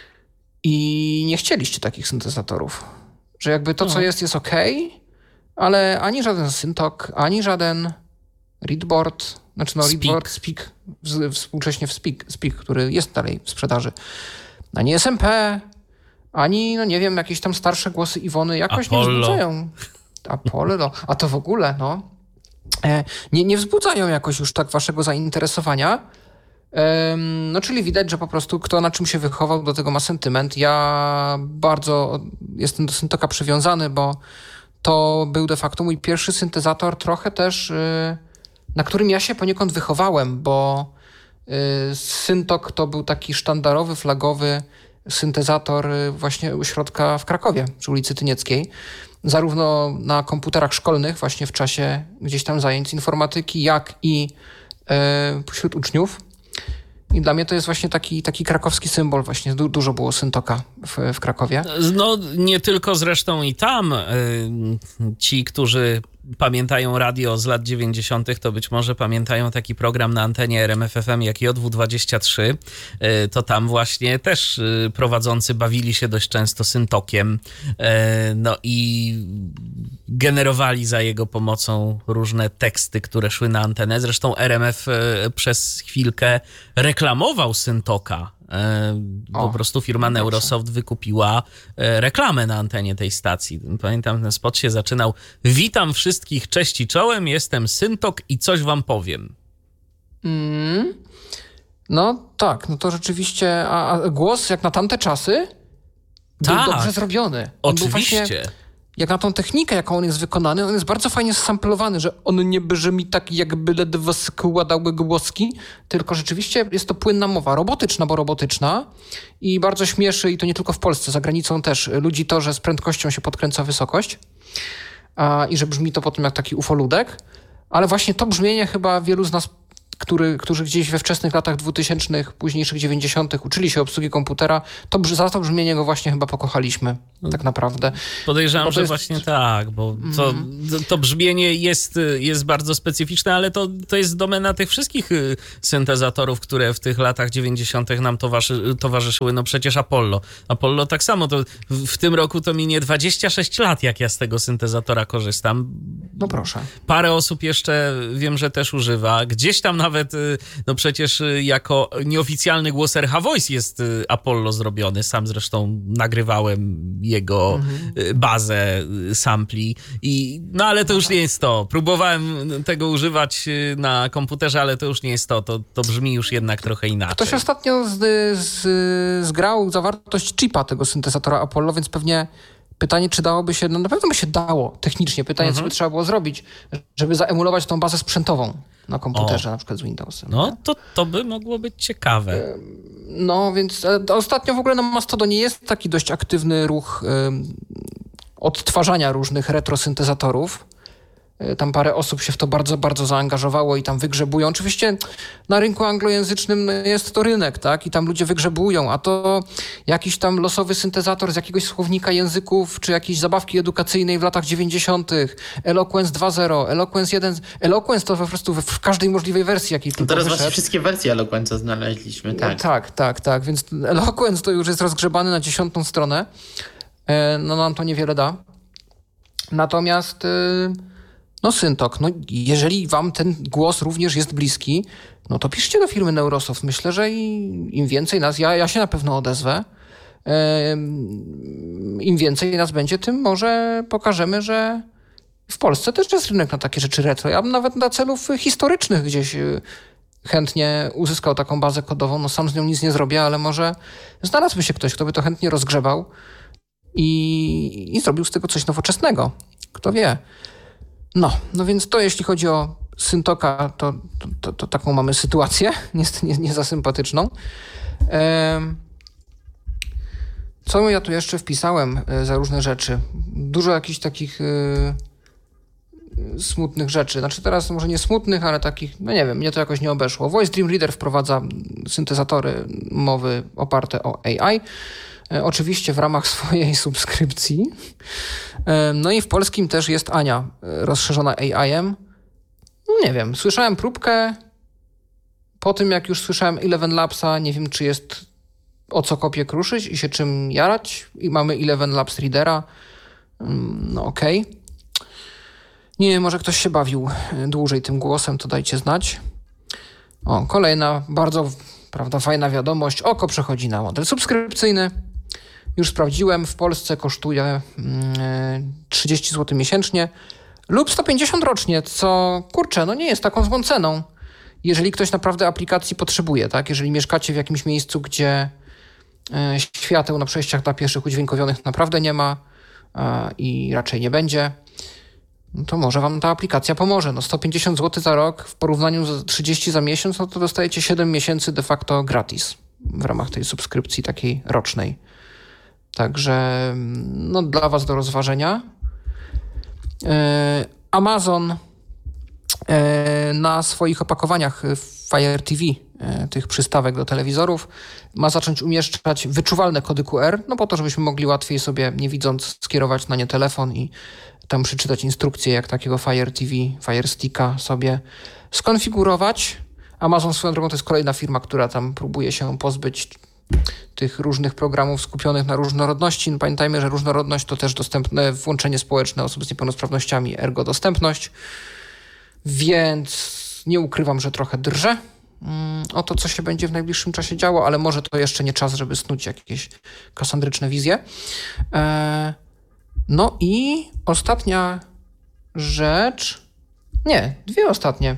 i nie chcieliście takich syntezatorów. Że jakby to, co no. jest, jest okej, okay, ale ani żaden Syntok, ani żaden Readboard, znaczy no Speak. Readboard, Speak, współcześnie w Speak, Speak, który jest dalej w sprzedaży, ani S M P, ani, no nie wiem, jakieś tam starsze głosy Iwony jakoś Apollo. nie wzbudzają. Apollo, a to w ogóle, no. E, nie, nie wzbudzają jakoś już tak waszego zainteresowania. E, no czyli widać, że po prostu kto na czym się wychował, do tego ma sentyment. Ja bardzo jestem do Syntoka przywiązany, bo to był de facto mój pierwszy syntezator, trochę też, yy, na którym ja się poniekąd wychowałem, bo yy, Syntok to był taki sztandarowy, flagowy syntezator yy, właśnie u środka w Krakowie, przy ulicy Tynieckiej. Zarówno na komputerach szkolnych, właśnie w czasie gdzieś tam zajęć informatyki, jak i yy, wśród uczniów. I dla mnie to jest właśnie taki, taki krakowski symbol, właśnie du- dużo było Syntoka w, w Krakowie. No nie tylko zresztą i tam y, ci, którzy pamiętają radio z lat dziewięćdziesiątych, to być może pamiętają taki program na antenie R M F F M jak J W dwadzieścia trzy, y, to tam właśnie też y, prowadzący bawili się dość często Syntokiem. Y, no i generowali za jego pomocą różne teksty, które szły na antenę. Zresztą R M F przez chwilkę reklamował Syntoka. Po o, prostu firma Neurosoft wykupiła reklamę na antenie tej stacji. Pamiętam, ten spot się zaczynał: witam wszystkich, cześć i czołem, jestem Syntok i coś wam powiem. Mm. No tak, no to rzeczywiście, a, a głos jak na tamte czasy był tak, dobrze zrobiony. On oczywiście. Był właśnie, jak na tą technikę, jaką on jest wykonany, on jest bardzo fajnie samplowany, że on nie brzmi tak, jakby ledwo składały głoski, tylko rzeczywiście jest to płynna mowa, robotyczna, bo robotyczna i bardzo śmieszy, i to nie tylko w Polsce, za granicą też, ludzi to, że z prędkością się podkręca wysokość a, i że brzmi to potem jak taki ufoludek, ale właśnie to brzmienie chyba wielu z nas, Który, którzy gdzieś we wczesnych latach dwutysięcznych, późniejszych dziewięćdziesiątych uczyli się obsługi komputera, to za to brzmienie go właśnie chyba pokochaliśmy, tak naprawdę. Podejrzewam, że jest... właśnie tak, bo to, to brzmienie jest, jest bardzo specyficzne, ale to, to jest domena tych wszystkich syntezatorów, które w tych latach dziewięćdziesiątych nam towarzy, towarzyszyły. No przecież Apollo. Apollo tak samo. To w tym roku to minie dwadzieścia sześć lat, jak ja z tego syntezatora korzystam. No proszę. Parę osób jeszcze wiem, że też używa. Gdzieś tam nawet, no przecież jako nieoficjalny głos R H Voice jest Apollo zrobiony. Sam zresztą nagrywałem jego mhm. bazę sampli. I, no ale to już nie jest to. Próbowałem tego używać na komputerze, ale to już nie jest to. To, to brzmi już jednak trochę inaczej. Ktoś ostatnio z, z, zgrał zawartość chipa tego syntezatora Apollo, więc pewnie pytanie, czy dałoby się, no na pewno by się dało technicznie. Pytanie, mhm. co by trzeba było zrobić, żeby zaemulować tą bazę sprzętową na komputerze, o. na przykład z Windowsem. No to, to by mogło być ciekawe. No więc ostatnio w ogóle na Mastodonie jest taki dość aktywny ruch um, odtwarzania różnych retrosyntezatorów. Tam parę osób się w to bardzo, bardzo zaangażowało i tam wygrzebują. Oczywiście na rynku anglojęzycznym jest to rynek, tak? I tam ludzie wygrzebują, a to jakiś tam losowy syntezator z jakiegoś słownika języków, czy jakiejś zabawki edukacyjnej w latach dziewięćdziesiątych. Eloquence dwa zero, Eloquence jeden. Eloquence to po prostu w, w każdej możliwej wersji, jakiej tylko teraz wyszedł. właśnie wszystkie wersje Eloquence'a znaleźliśmy, tak. No, tak, tak, tak. Więc Eloquence to już jest rozgrzebany na dziesiątą stronę. No nam to niewiele da. Natomiast... No Syntok, no jeżeli wam ten głos również jest bliski, no to piszcie do firmy Neurosoft. Myślę, że im więcej nas, ja, ja się na pewno odezwę, im więcej nas będzie, tym może pokażemy, że w Polsce też jest rynek na takie rzeczy retro. Ja bym nawet dla celów historycznych gdzieś chętnie uzyskał taką bazę kodową. No sam z nią nic nie zrobię, ale może znalazłby się ktoś, kto by to chętnie rozgrzebał i, i zrobił z tego coś nowoczesnego. Kto wie. No, no więc to jeśli chodzi o Syntoka, to, to, to, to taką mamy sytuację, niestety nie, nie za sympatyczną. Ehm, co ja tu jeszcze wpisałem e, za różne rzeczy? Dużo jakichś takich e, smutnych rzeczy. Znaczy teraz może nie smutnych, ale takich, no nie wiem, mnie to jakoś nie obeszło. Voice Dream Reader wprowadza syntezatory mowy oparte o A I. Oczywiście w ramach swojej subskrypcji. No i w polskim też jest Ania, rozszerzona A I em. No nie wiem, słyszałem próbkę. Po tym jak już słyszałem Eleven Labsa, nie wiem czy jest o co kopię kruszyć i się czym jarać. I mamy Eleven Labs Readera. No okej. Okay. Nie wiem, może ktoś się bawił dłużej tym głosem, to dajcie znać. O, kolejna bardzo, prawda, fajna wiadomość. Oko przechodzi na model subskrypcyjny. Już sprawdziłem, w Polsce kosztuje trzydzieści złotych miesięcznie lub sto pięćdziesiąt rocznie, co kurczę, no nie jest taką złą ceną, jeżeli ktoś naprawdę aplikacji potrzebuje, tak? Jeżeli mieszkacie w jakimś miejscu, gdzie świateł na przejściach dla pieszych udźwiękowionych naprawdę nie ma i raczej nie będzie, no to może wam ta aplikacja pomoże. No sto pięćdziesiąt złotych za rok w porównaniu z trzydzieści za miesiąc, no to dostajecie siedem miesięcy de facto gratis w ramach tej subskrypcji takiej rocznej. Także no, dla was do rozważenia. Amazon na swoich opakowaniach Fire T V, tych przystawek do telewizorów, ma zacząć umieszczać wyczuwalne kody Q R, no po to, żebyśmy mogli łatwiej sobie, nie widząc, skierować na nie telefon i tam przeczytać instrukcję, jak takiego Fire T V, Fire Sticka sobie skonfigurować. Amazon swoją drogą to jest kolejna firma, która tam próbuje się pozbyć tych różnych programów skupionych na różnorodności. No, pamiętajmy, że różnorodność to też dostępne włączenie społeczne osób z niepełnosprawnościami, ergo dostępność. Więc nie ukrywam, że trochę drżę o to, co się będzie w najbliższym czasie działo, ale może to jeszcze nie czas, żeby snuć jakieś kasandryczne wizje. No i ostatnia rzecz. Nie, dwie ostatnie.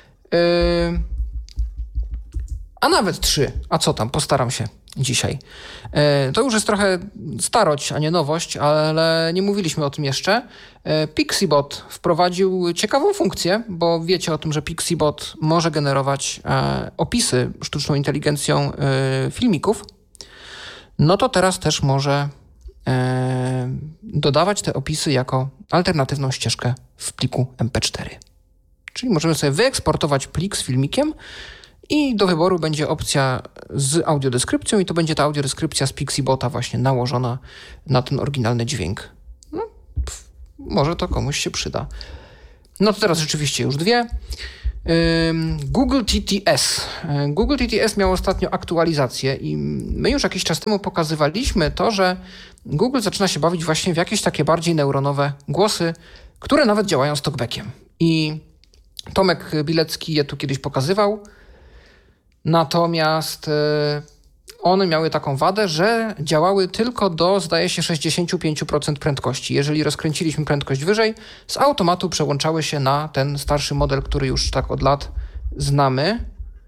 A nawet trzy. A co tam? Postaram się dzisiaj. To już jest trochę starość, a nie nowość, ale nie mówiliśmy o tym jeszcze. Pixiebot wprowadził ciekawą funkcję, bo wiecie o tym, że Pixiebot może generować opisy sztuczną inteligencją filmików. No to teraz też może dodawać te opisy jako alternatywną ścieżkę w pliku em pe cztery. Czyli możemy sobie wyeksportować plik z filmikiem i do wyboru będzie opcja z audiodeskrypcją i to będzie ta audiodeskrypcja z Pixiebota właśnie nałożona na ten oryginalny dźwięk. No, pff, może to komuś się przyda. No to teraz rzeczywiście już dwie. Google T T S. Google T T S miał ostatnio aktualizację i my już jakiś czas temu pokazywaliśmy to, że Google zaczyna się bawić właśnie w jakieś takie bardziej neuronowe głosy, które nawet działają z talkbackiem. I Tomek Bilecki je tu kiedyś pokazywał. Natomiast one miały taką wadę, że działały tylko do, zdaje się, sześćdziesiąt pięć procent prędkości. Jeżeli rozkręciliśmy prędkość wyżej, z automatu przełączały się na ten starszy model, który już tak od lat znamy.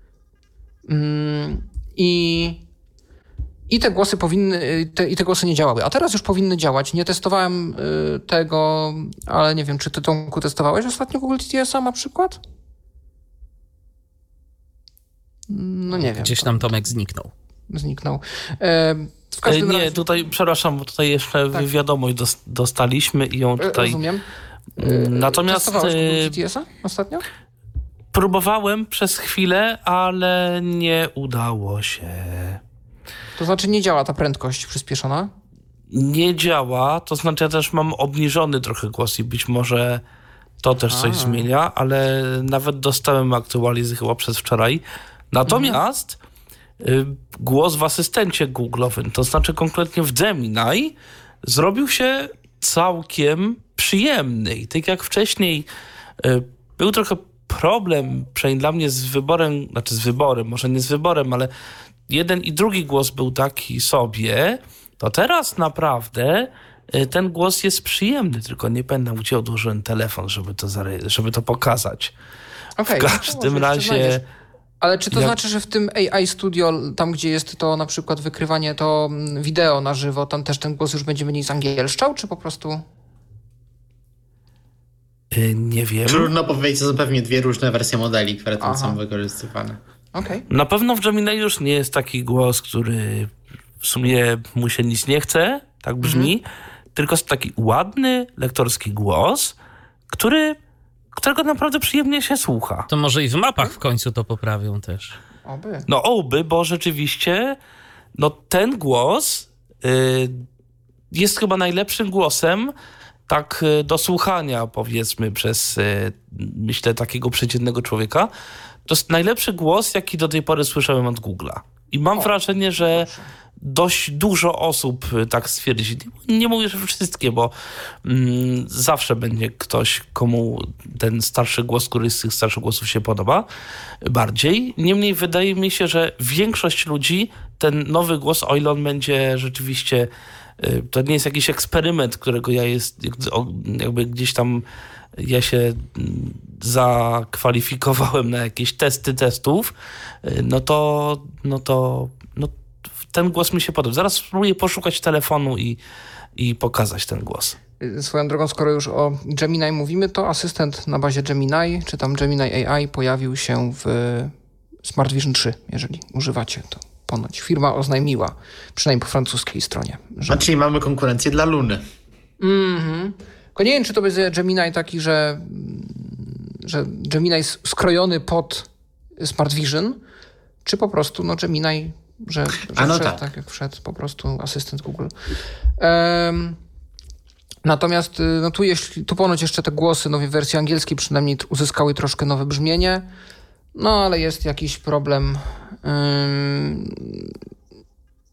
I, i te głosy powinny, te, i te głosy nie działały. A teraz już powinny działać. Nie testowałem tego, ale nie wiem, czy ty, Tomku, testowałeś ostatnio Google T T S-a na przykład? No nie wiem. Gdzieś tam Tomek zniknął. Zniknął. E, w każdym nie, razie... tutaj, przepraszam, bo tutaj jeszcze tak. wiadomość dostaliśmy i ją tutaj... Rozumiem. E, Natomiast... Testowałeś Google T T S-a ostatnio? Próbowałem przez chwilę, ale nie udało się. To znaczy nie działa ta prędkość przyspieszona? Nie działa, to znaczy ja też mam obniżony trochę głos i być może to też A. coś zmienia, ale nawet dostałem aktualizację chyba przez wczoraj. Natomiast mhm. głos w asystencie Google'owym, to znaczy konkretnie w Gemini, zrobił się całkiem przyjemny. I tak jak wcześniej był trochę problem, przynajmniej dla mnie, z wyborem, znaczy z wyborem, może nie z wyborem, ale jeden i drugi głos był taki sobie, to teraz naprawdę ten głos jest przyjemny, tylko nie pamiętam, gdzie odłożyłem telefon, żeby to, zare- żeby to pokazać. Okay, w każdym no razie... Ale czy to ja... znaczy, że w tym A I Studio, tam gdzie jest to na przykład wykrywanie to wideo na żywo, tam też ten głos już będzie mniej zangielszczał, czy po prostu... Yy, nie wiem. Trudno powiedzieć, to są pewnie dwie różne wersje modeli, które tam Aha. są wykorzystywane. Okay. Na pewno w Gemini już nie jest taki głos, który w sumie mu się nic nie chce, tak brzmi, mhm. tylko jest taki ładny, lektorski głos, który, którego naprawdę przyjemnie się słucha. To może i w mapach w końcu to poprawią też. Oby. No oby, bo rzeczywiście no ten głos y, jest chyba najlepszym głosem tak y, do słuchania, powiedzmy, przez y, myślę takiego przeciętnego człowieka. To jest najlepszy głos, jaki do tej pory słyszałem od Google'a. I mam o, wrażenie, że proszę. dość dużo osób tak stwierdzi. Nie mówię, że wszystkie, bo mm, zawsze będzie ktoś, komu ten starszy głos, który z tych starszych głosów się podoba bardziej. Niemniej wydaje mi się, że większość ludzi ten nowy głos, o ile on będzie rzeczywiście, to nie jest jakiś eksperyment, którego ja jest jakby gdzieś tam ja się zakwalifikowałem na jakieś testy testów, no to, no to no ten głos mi się podoba. Zaraz spróbuję poszukać telefonu i, i pokazać ten głos. Swoją drogą, skoro już o Gemini mówimy, to asystent na bazie Gemini, czy tam Gemini A I pojawił się w Smart Vision trzy, jeżeli używacie to. Ponoć firma oznajmiła, przynajmniej po francuskiej stronie. Że... A czyli mamy konkurencję dla Luny. Mhm. Tylko nie wiem, czy to będzie Gemini taki, że, że Gemini skrojony pod Smart Vision, czy po prostu no Gemini, że, że A no wszedł, tak. tak jak wszedł po prostu asystent Google. Um, natomiast no tu, jeśli, tu ponoć jeszcze te głosy no w wersji angielskiej przynajmniej uzyskały troszkę nowe brzmienie, no ale jest jakiś problem um,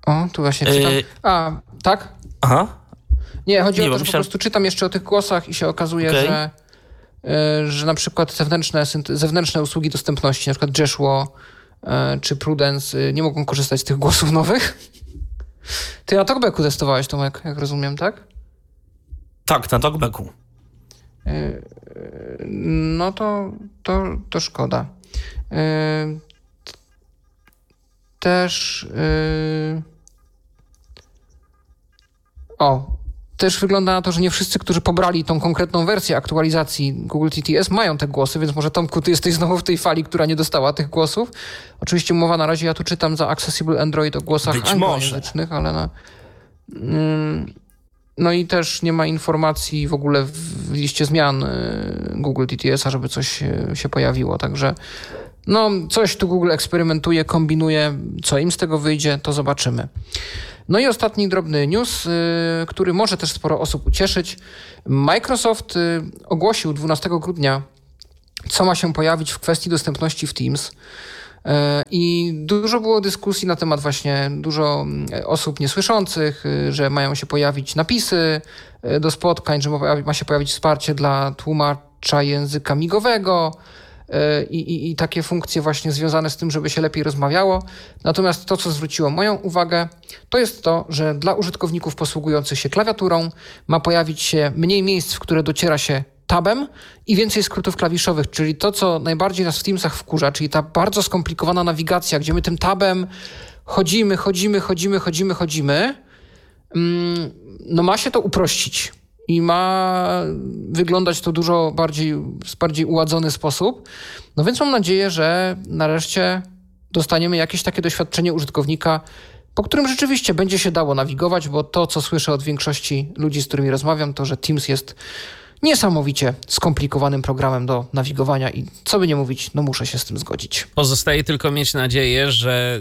O, tu właśnie czytam. Yy... A, tak? Aha. Nie, chodzi Nie, o to, że myślałem... po prostu czytam jeszcze o tych głosach i się okazuje, okay. że, yy, że na przykład zewnętrzne, zewnętrzne usługi dostępności, na przykład Jeshua yy, czy Prudence yy, nie mogą korzystać z tych głosów nowych. Ty na TalkBacku testowałeś, Tomek, jak rozumiem, tak? Tak, na TalkBacku. Yy, no to, to, to szkoda. Yy, też... Yy... O, też wygląda na to, że nie wszyscy, którzy pobrali tą konkretną wersję aktualizacji Google T T S, mają te głosy, więc może Tomku, ty jesteś znowu w tej fali, która nie dostała tych głosów. Oczywiście mowa na razie, ja tu czytam za Accessible Android o głosach Być anglojęzycznych, ale na... No i też nie ma informacji w ogóle w liście zmian Google T T S a, żeby coś się pojawiło, także no coś tu Google eksperymentuje, kombinuje, co im z tego wyjdzie, to zobaczymy. No i ostatni drobny news, yy, który może też sporo osób ucieszyć. Microsoft yy, ogłosił dwunastego grudnia, co ma się pojawić w kwestii dostępności w Teams. Yy, I dużo było dyskusji na temat właśnie, dużo osób niesłyszących, yy, że mają się pojawić napisy yy, do spotkań, że ma, ma się pojawić wsparcie dla tłumacza języka migowego, I, i, i takie funkcje właśnie związane z tym, żeby się lepiej rozmawiało. Natomiast to, co zwróciło moją uwagę, to jest to, że dla użytkowników posługujących się klawiaturą ma pojawić się mniej miejsc, w które dociera się tabem i więcej skrótów klawiszowych, czyli to, co najbardziej nas w Teamsach wkurza, czyli ta bardzo skomplikowana nawigacja, gdzie my tym tabem chodzimy, chodzimy, chodzimy, chodzimy, chodzimy. No ma się to uprościć. I ma wyglądać to dużo bardziej, w bardziej uładzony sposób. No więc mam nadzieję, że nareszcie dostaniemy jakieś takie doświadczenie użytkownika, po którym rzeczywiście będzie się dało nawigować, bo to, co słyszę od większości ludzi, z którymi rozmawiam, to, że Teams jest niesamowicie skomplikowanym programem do nawigowania i co by nie mówić, no muszę się z tym zgodzić. Pozostaje tylko mieć nadzieję, że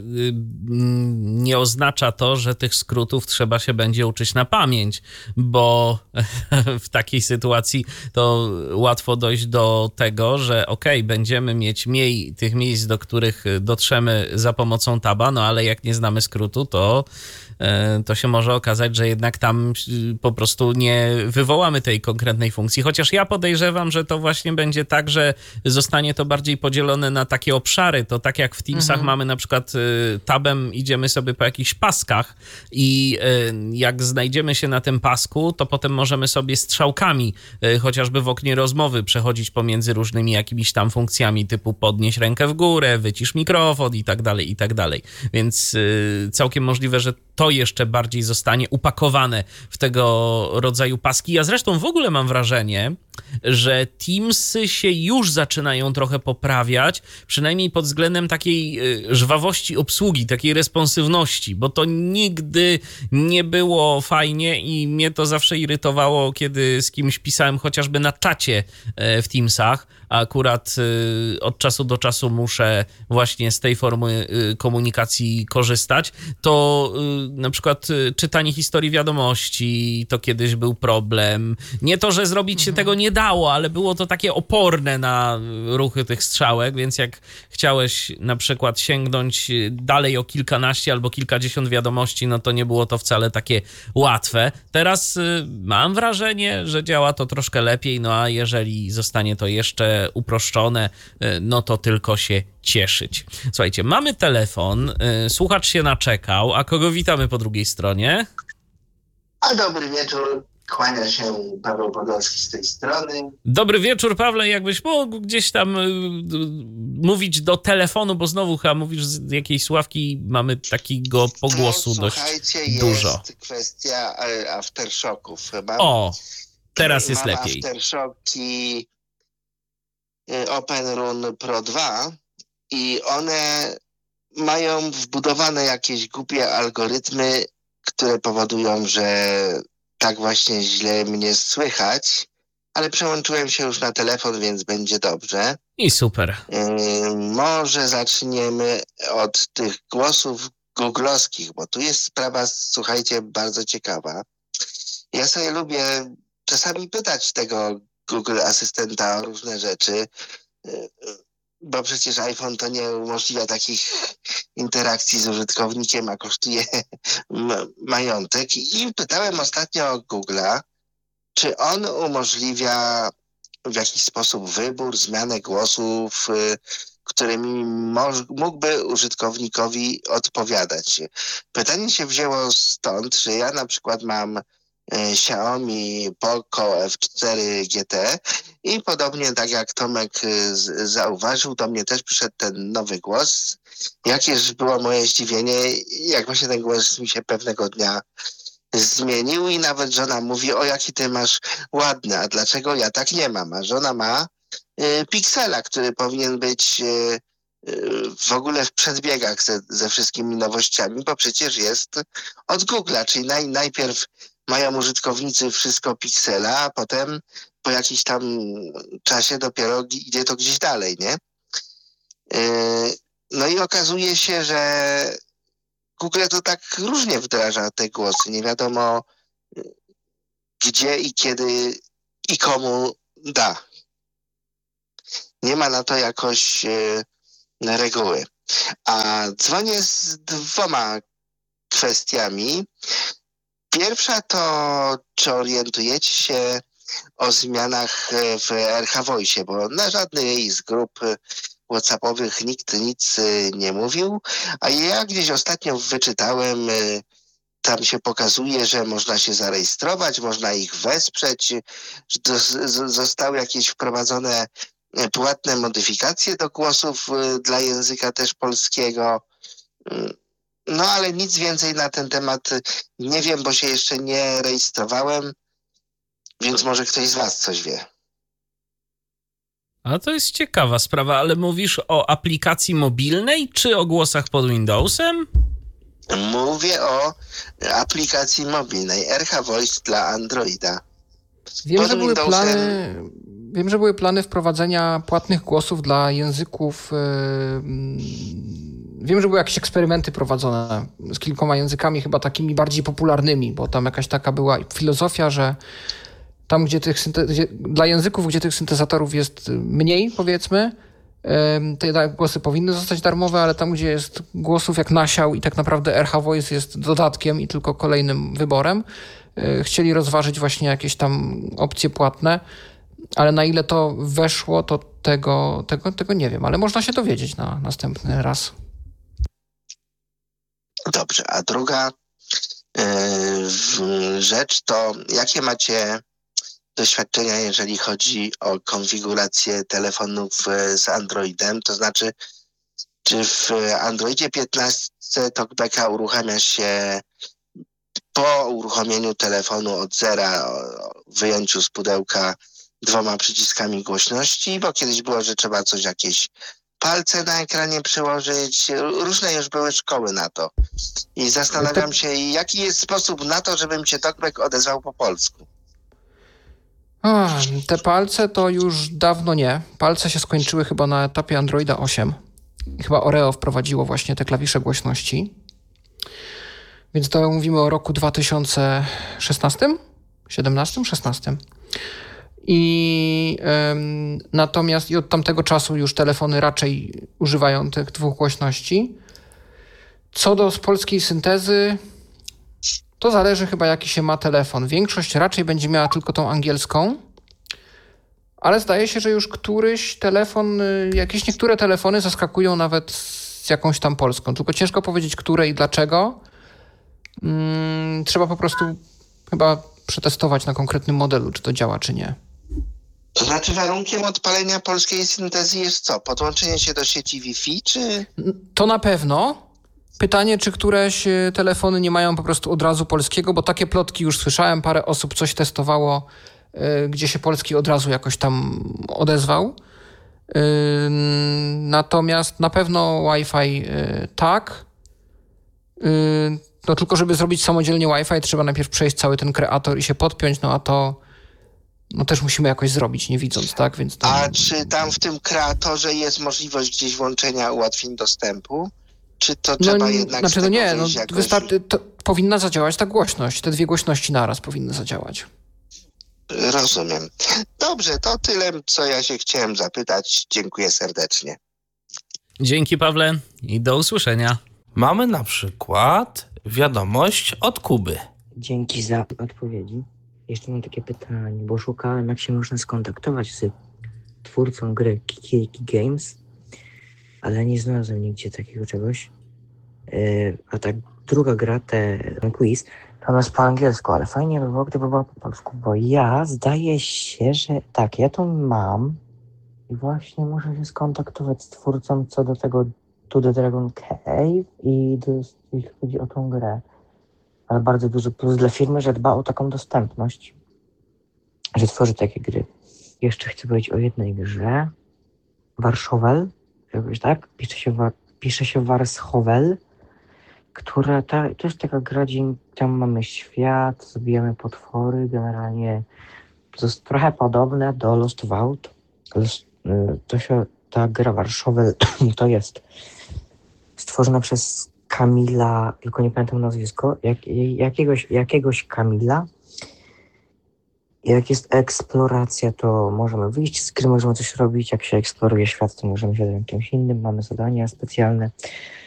nie oznacza to, że tych skrótów trzeba się będzie uczyć na pamięć, bo w takiej sytuacji to łatwo dojść do tego, że okej, okay, będziemy mieć mniej tych miejsc, do których dotrzemy za pomocą taba, no ale jak nie znamy skrótu, to to się może okazać, że jednak tam po prostu nie wywołamy tej konkretnej funkcji. Chociaż ja podejrzewam, że to właśnie będzie tak, że zostanie to bardziej podzielone na takie obszary. To tak jak w Teamsach mhm. mamy na przykład tabem, idziemy sobie po jakichś paskach i jak znajdziemy się na tym pasku, to potem możemy sobie strzałkami chociażby w oknie rozmowy przechodzić pomiędzy różnymi jakimiś tam funkcjami typu podnieś rękę w górę, wycisz mikrofon i tak dalej, i tak dalej. Więc całkiem możliwe, że to jeszcze bardziej zostanie upakowane w tego rodzaju paski. Ja zresztą w ogóle mam wrażenie, że Teamsy się już zaczynają trochę poprawiać, przynajmniej pod względem takiej żwawości obsługi, takiej responsywności, bo to nigdy nie było fajnie i mnie to zawsze irytowało, kiedy z kimś pisałem chociażby na czacie w Teamsach, a akurat od czasu do czasu muszę właśnie z tej formy komunikacji korzystać, to na przykład czytanie historii wiadomości to kiedyś był problem. Nie to, że zrobić się mhm. tego nie dało, ale było to takie oporne na ruchy tych strzałek, więc jak chciałeś na przykład sięgnąć dalej o kilkanaście albo kilkadziesiąt wiadomości, no to nie było to wcale takie łatwe. Teraz mam wrażenie, że działa to troszkę lepiej, no a jeżeli zostanie to jeszcze uproszczone, no to tylko się cieszyć. Słuchajcie, mamy telefon, słuchacz się naczekał, a kogo witamy po drugiej stronie? A dobry wieczór, kłania się Paweł Podolski z tej strony. Dobry wieczór, Pawle, jakbyś mógł gdzieś tam y, y, mówić do telefonu, bo znowu chyba mówisz z jakiejś słuchawki, mamy takiego pogłosu no, dość dużo. Jest kwestia aftershocków. Mam, o, teraz jest mam lepiej. Aftershocki OpenRun Pro dwa i one mają wbudowane jakieś głupie algorytmy, które powodują, że tak właśnie źle mnie słychać, ale przełączyłem się już na telefon, więc będzie dobrze. I super. Yy, może zaczniemy od tych głosów googlowskich, bo tu jest sprawa, słuchajcie, bardzo ciekawa. Ja sobie lubię czasami pytać tego Google Asystenta o różne rzeczy. Yy, bo przecież iPhone to nie umożliwia takich interakcji z użytkownikiem, a kosztuje m- majątek. I pytałem ostatnio o Google'a, czy on umożliwia w jakiś sposób wybór, zmianę głosów, y, którymi moż- mógłby użytkownikowi odpowiadać. Pytanie się wzięło stąd, że ja na przykład mam Xiaomi Poco F cztery G T i podobnie tak jak Tomek z- zauważył, do mnie też przyszedł ten nowy głos. Jakież było moje zdziwienie, jak właśnie ten głos mi się pewnego dnia zmienił i nawet żona mówi, o jaki ty masz ładny, a dlaczego ja tak nie mam? A żona ma y, Pixela, który powinien być y, y, w ogóle w przedbiegach ze, ze wszystkimi nowościami, bo przecież jest od Google'a, czyli naj, najpierw mają użytkownicy wszystko Pixela, a potem po jakimś tam czasie dopiero idzie to gdzieś dalej, nie? Y, no i okazuje się, że Google to tak różnie wdraża te głosy. Nie wiadomo gdzie i kiedy i komu da. Nie ma na to jakoś e, reguły. A dzwonię z dwoma kwestiami. Pierwsza to, czy orientujecie się o zmianach w R H Voice, bo na żadnej z grup WhatsAppowych nikt nic nie mówił, a ja gdzieś ostatnio wyczytałem, tam się pokazuje, że można się zarejestrować, można ich wesprzeć, że to z- zostały jakieś wprowadzone płatne modyfikacje do głosów dla języka też polskiego. No ale nic więcej na ten temat nie wiem, bo się jeszcze nie rejestrowałem, więc może ktoś z was coś wie. A to jest ciekawa sprawa, ale mówisz o aplikacji mobilnej czy o głosach pod Windowsem? Mówię o aplikacji mobilnej R H Voice dla Androida. Wiem, Pod że były Windowsem- plany, wiem, że były plany wprowadzenia płatnych głosów dla języków. Yy, mm, wiem, że były jakieś eksperymenty prowadzone z kilkoma językami, chyba takimi bardziej popularnymi, bo tam jakaś taka była filozofia, że tam, gdzie tych synte- gdzie, dla języków, gdzie tych syntezatorów jest mniej, powiedzmy, yy, te głosy powinny zostać darmowe, ale tam, gdzie jest głosów jak nasiał i tak naprawdę R H Voice jest dodatkiem i tylko kolejnym wyborem, yy, chcieli rozważyć właśnie jakieś tam opcje płatne, ale na ile to weszło, to tego, tego, tego nie wiem, ale można się dowiedzieć na następny raz. Dobrze, a druga yy, rzecz to jakie macie doświadczenia, jeżeli chodzi o konfigurację telefonów yy, z Androidem, to znaczy czy w Androidzie piętnaście TalkBacka uruchamia się po uruchomieniu telefonu od zera, o wyjęciu z pudełka dwoma przyciskami głośności, bo kiedyś było, że trzeba coś, jakieś palce na ekranie przyłożyć, różne już były szkoły na to. I zastanawiam się, jaki jest sposób na to, żebym się TalkBack odezwał po polsku. A, te palce to już dawno nie. Palce się skończyły chyba na etapie Androida osiem. Chyba Oreo wprowadziło właśnie te klawisze głośności. Więc to mówimy o roku dwa tysiące szesnastym? siedemnastym? szesnastym. I ym, natomiast i od tamtego czasu już telefony raczej używają tych dwóch głośności. Co do polskiej syntezy, to zależy chyba jaki się ma telefon. Większość raczej będzie miała tylko tą angielską, ale zdaje się, że już któryś telefon, jakieś niektóre telefony zaskakują nawet z jakąś tam polską. Tylko ciężko powiedzieć, które i dlaczego. Hmm, trzeba po prostu chyba przetestować na konkretnym modelu, czy to działa, czy nie. To znaczy warunkiem odpalenia polskiej syntezy jest co? Podłączenie się do sieci Wi-Fi, czy... To na pewno. Pytanie, czy któreś telefony nie mają po prostu od razu polskiego, bo takie plotki już słyszałem, parę osób coś testowało, yy, gdzie się polski od razu jakoś tam odezwał. Yy, natomiast na pewno Wi-Fi yy, tak. Yy, no tylko żeby zrobić samodzielnie Wi-Fi, trzeba najpierw przejść cały ten kreator i się podpiąć, no a to no też musimy jakoś zrobić, nie widząc, tak? Więc tam... A czy tam w tym kreatorze jest możliwość gdzieś włączenia ułatwień dostępu? Czy to trzeba no, jednak znaczy, z tego no nie, no, wyjść jakoś... wystarczy, to powinna zadziałać ta głośność. Te dwie głośności naraz powinny zadziałać. Rozumiem. Dobrze, to tyle, co ja się chciałem zapytać. Dziękuję serdecznie. Dzięki, Pawle, i do usłyszenia. Mamy na przykład wiadomość od Kuby. Dzięki za odpowiedzi. Jeszcze mam takie pytanie, bo szukałem, jak się można skontaktować z twórcą gry Kiki Games, ale nie znalazłem nigdzie takiego czegoś. Yy, a tak druga gra, te, ten quiz, to ona jest po angielsku, ale fajnie by było, gdyby była po polsku, bo ja zdaje się, że tak, ja to mam i właśnie muszę się skontaktować z twórcą co do tego To the Dragon Cave i do, jeśli chodzi o tą grę. Ale bardzo duży plus dla firmy, że dba o taką dostępność, że tworzy takie gry. Jeszcze chcę powiedzieć o jednej grze. Warszowel, jakoś tak? Pisze się, wa- pisze się Warschowel, która ta, to jest taka gra, gdzie tam mamy świat, zabijamy potwory, generalnie to jest trochę podobne do Lost Vault. Lost, to się, ta gra Warszowel to jest stworzona przez Kamila, tylko nie pamiętam nazwisko, jak, jakiegoś, jakiegoś Kamila. Jak jest eksploracja, to możemy wyjść z gry, możemy coś robić. Jak się eksploruje świat, to możemy się zająć czymś innym. Mamy zadania specjalne.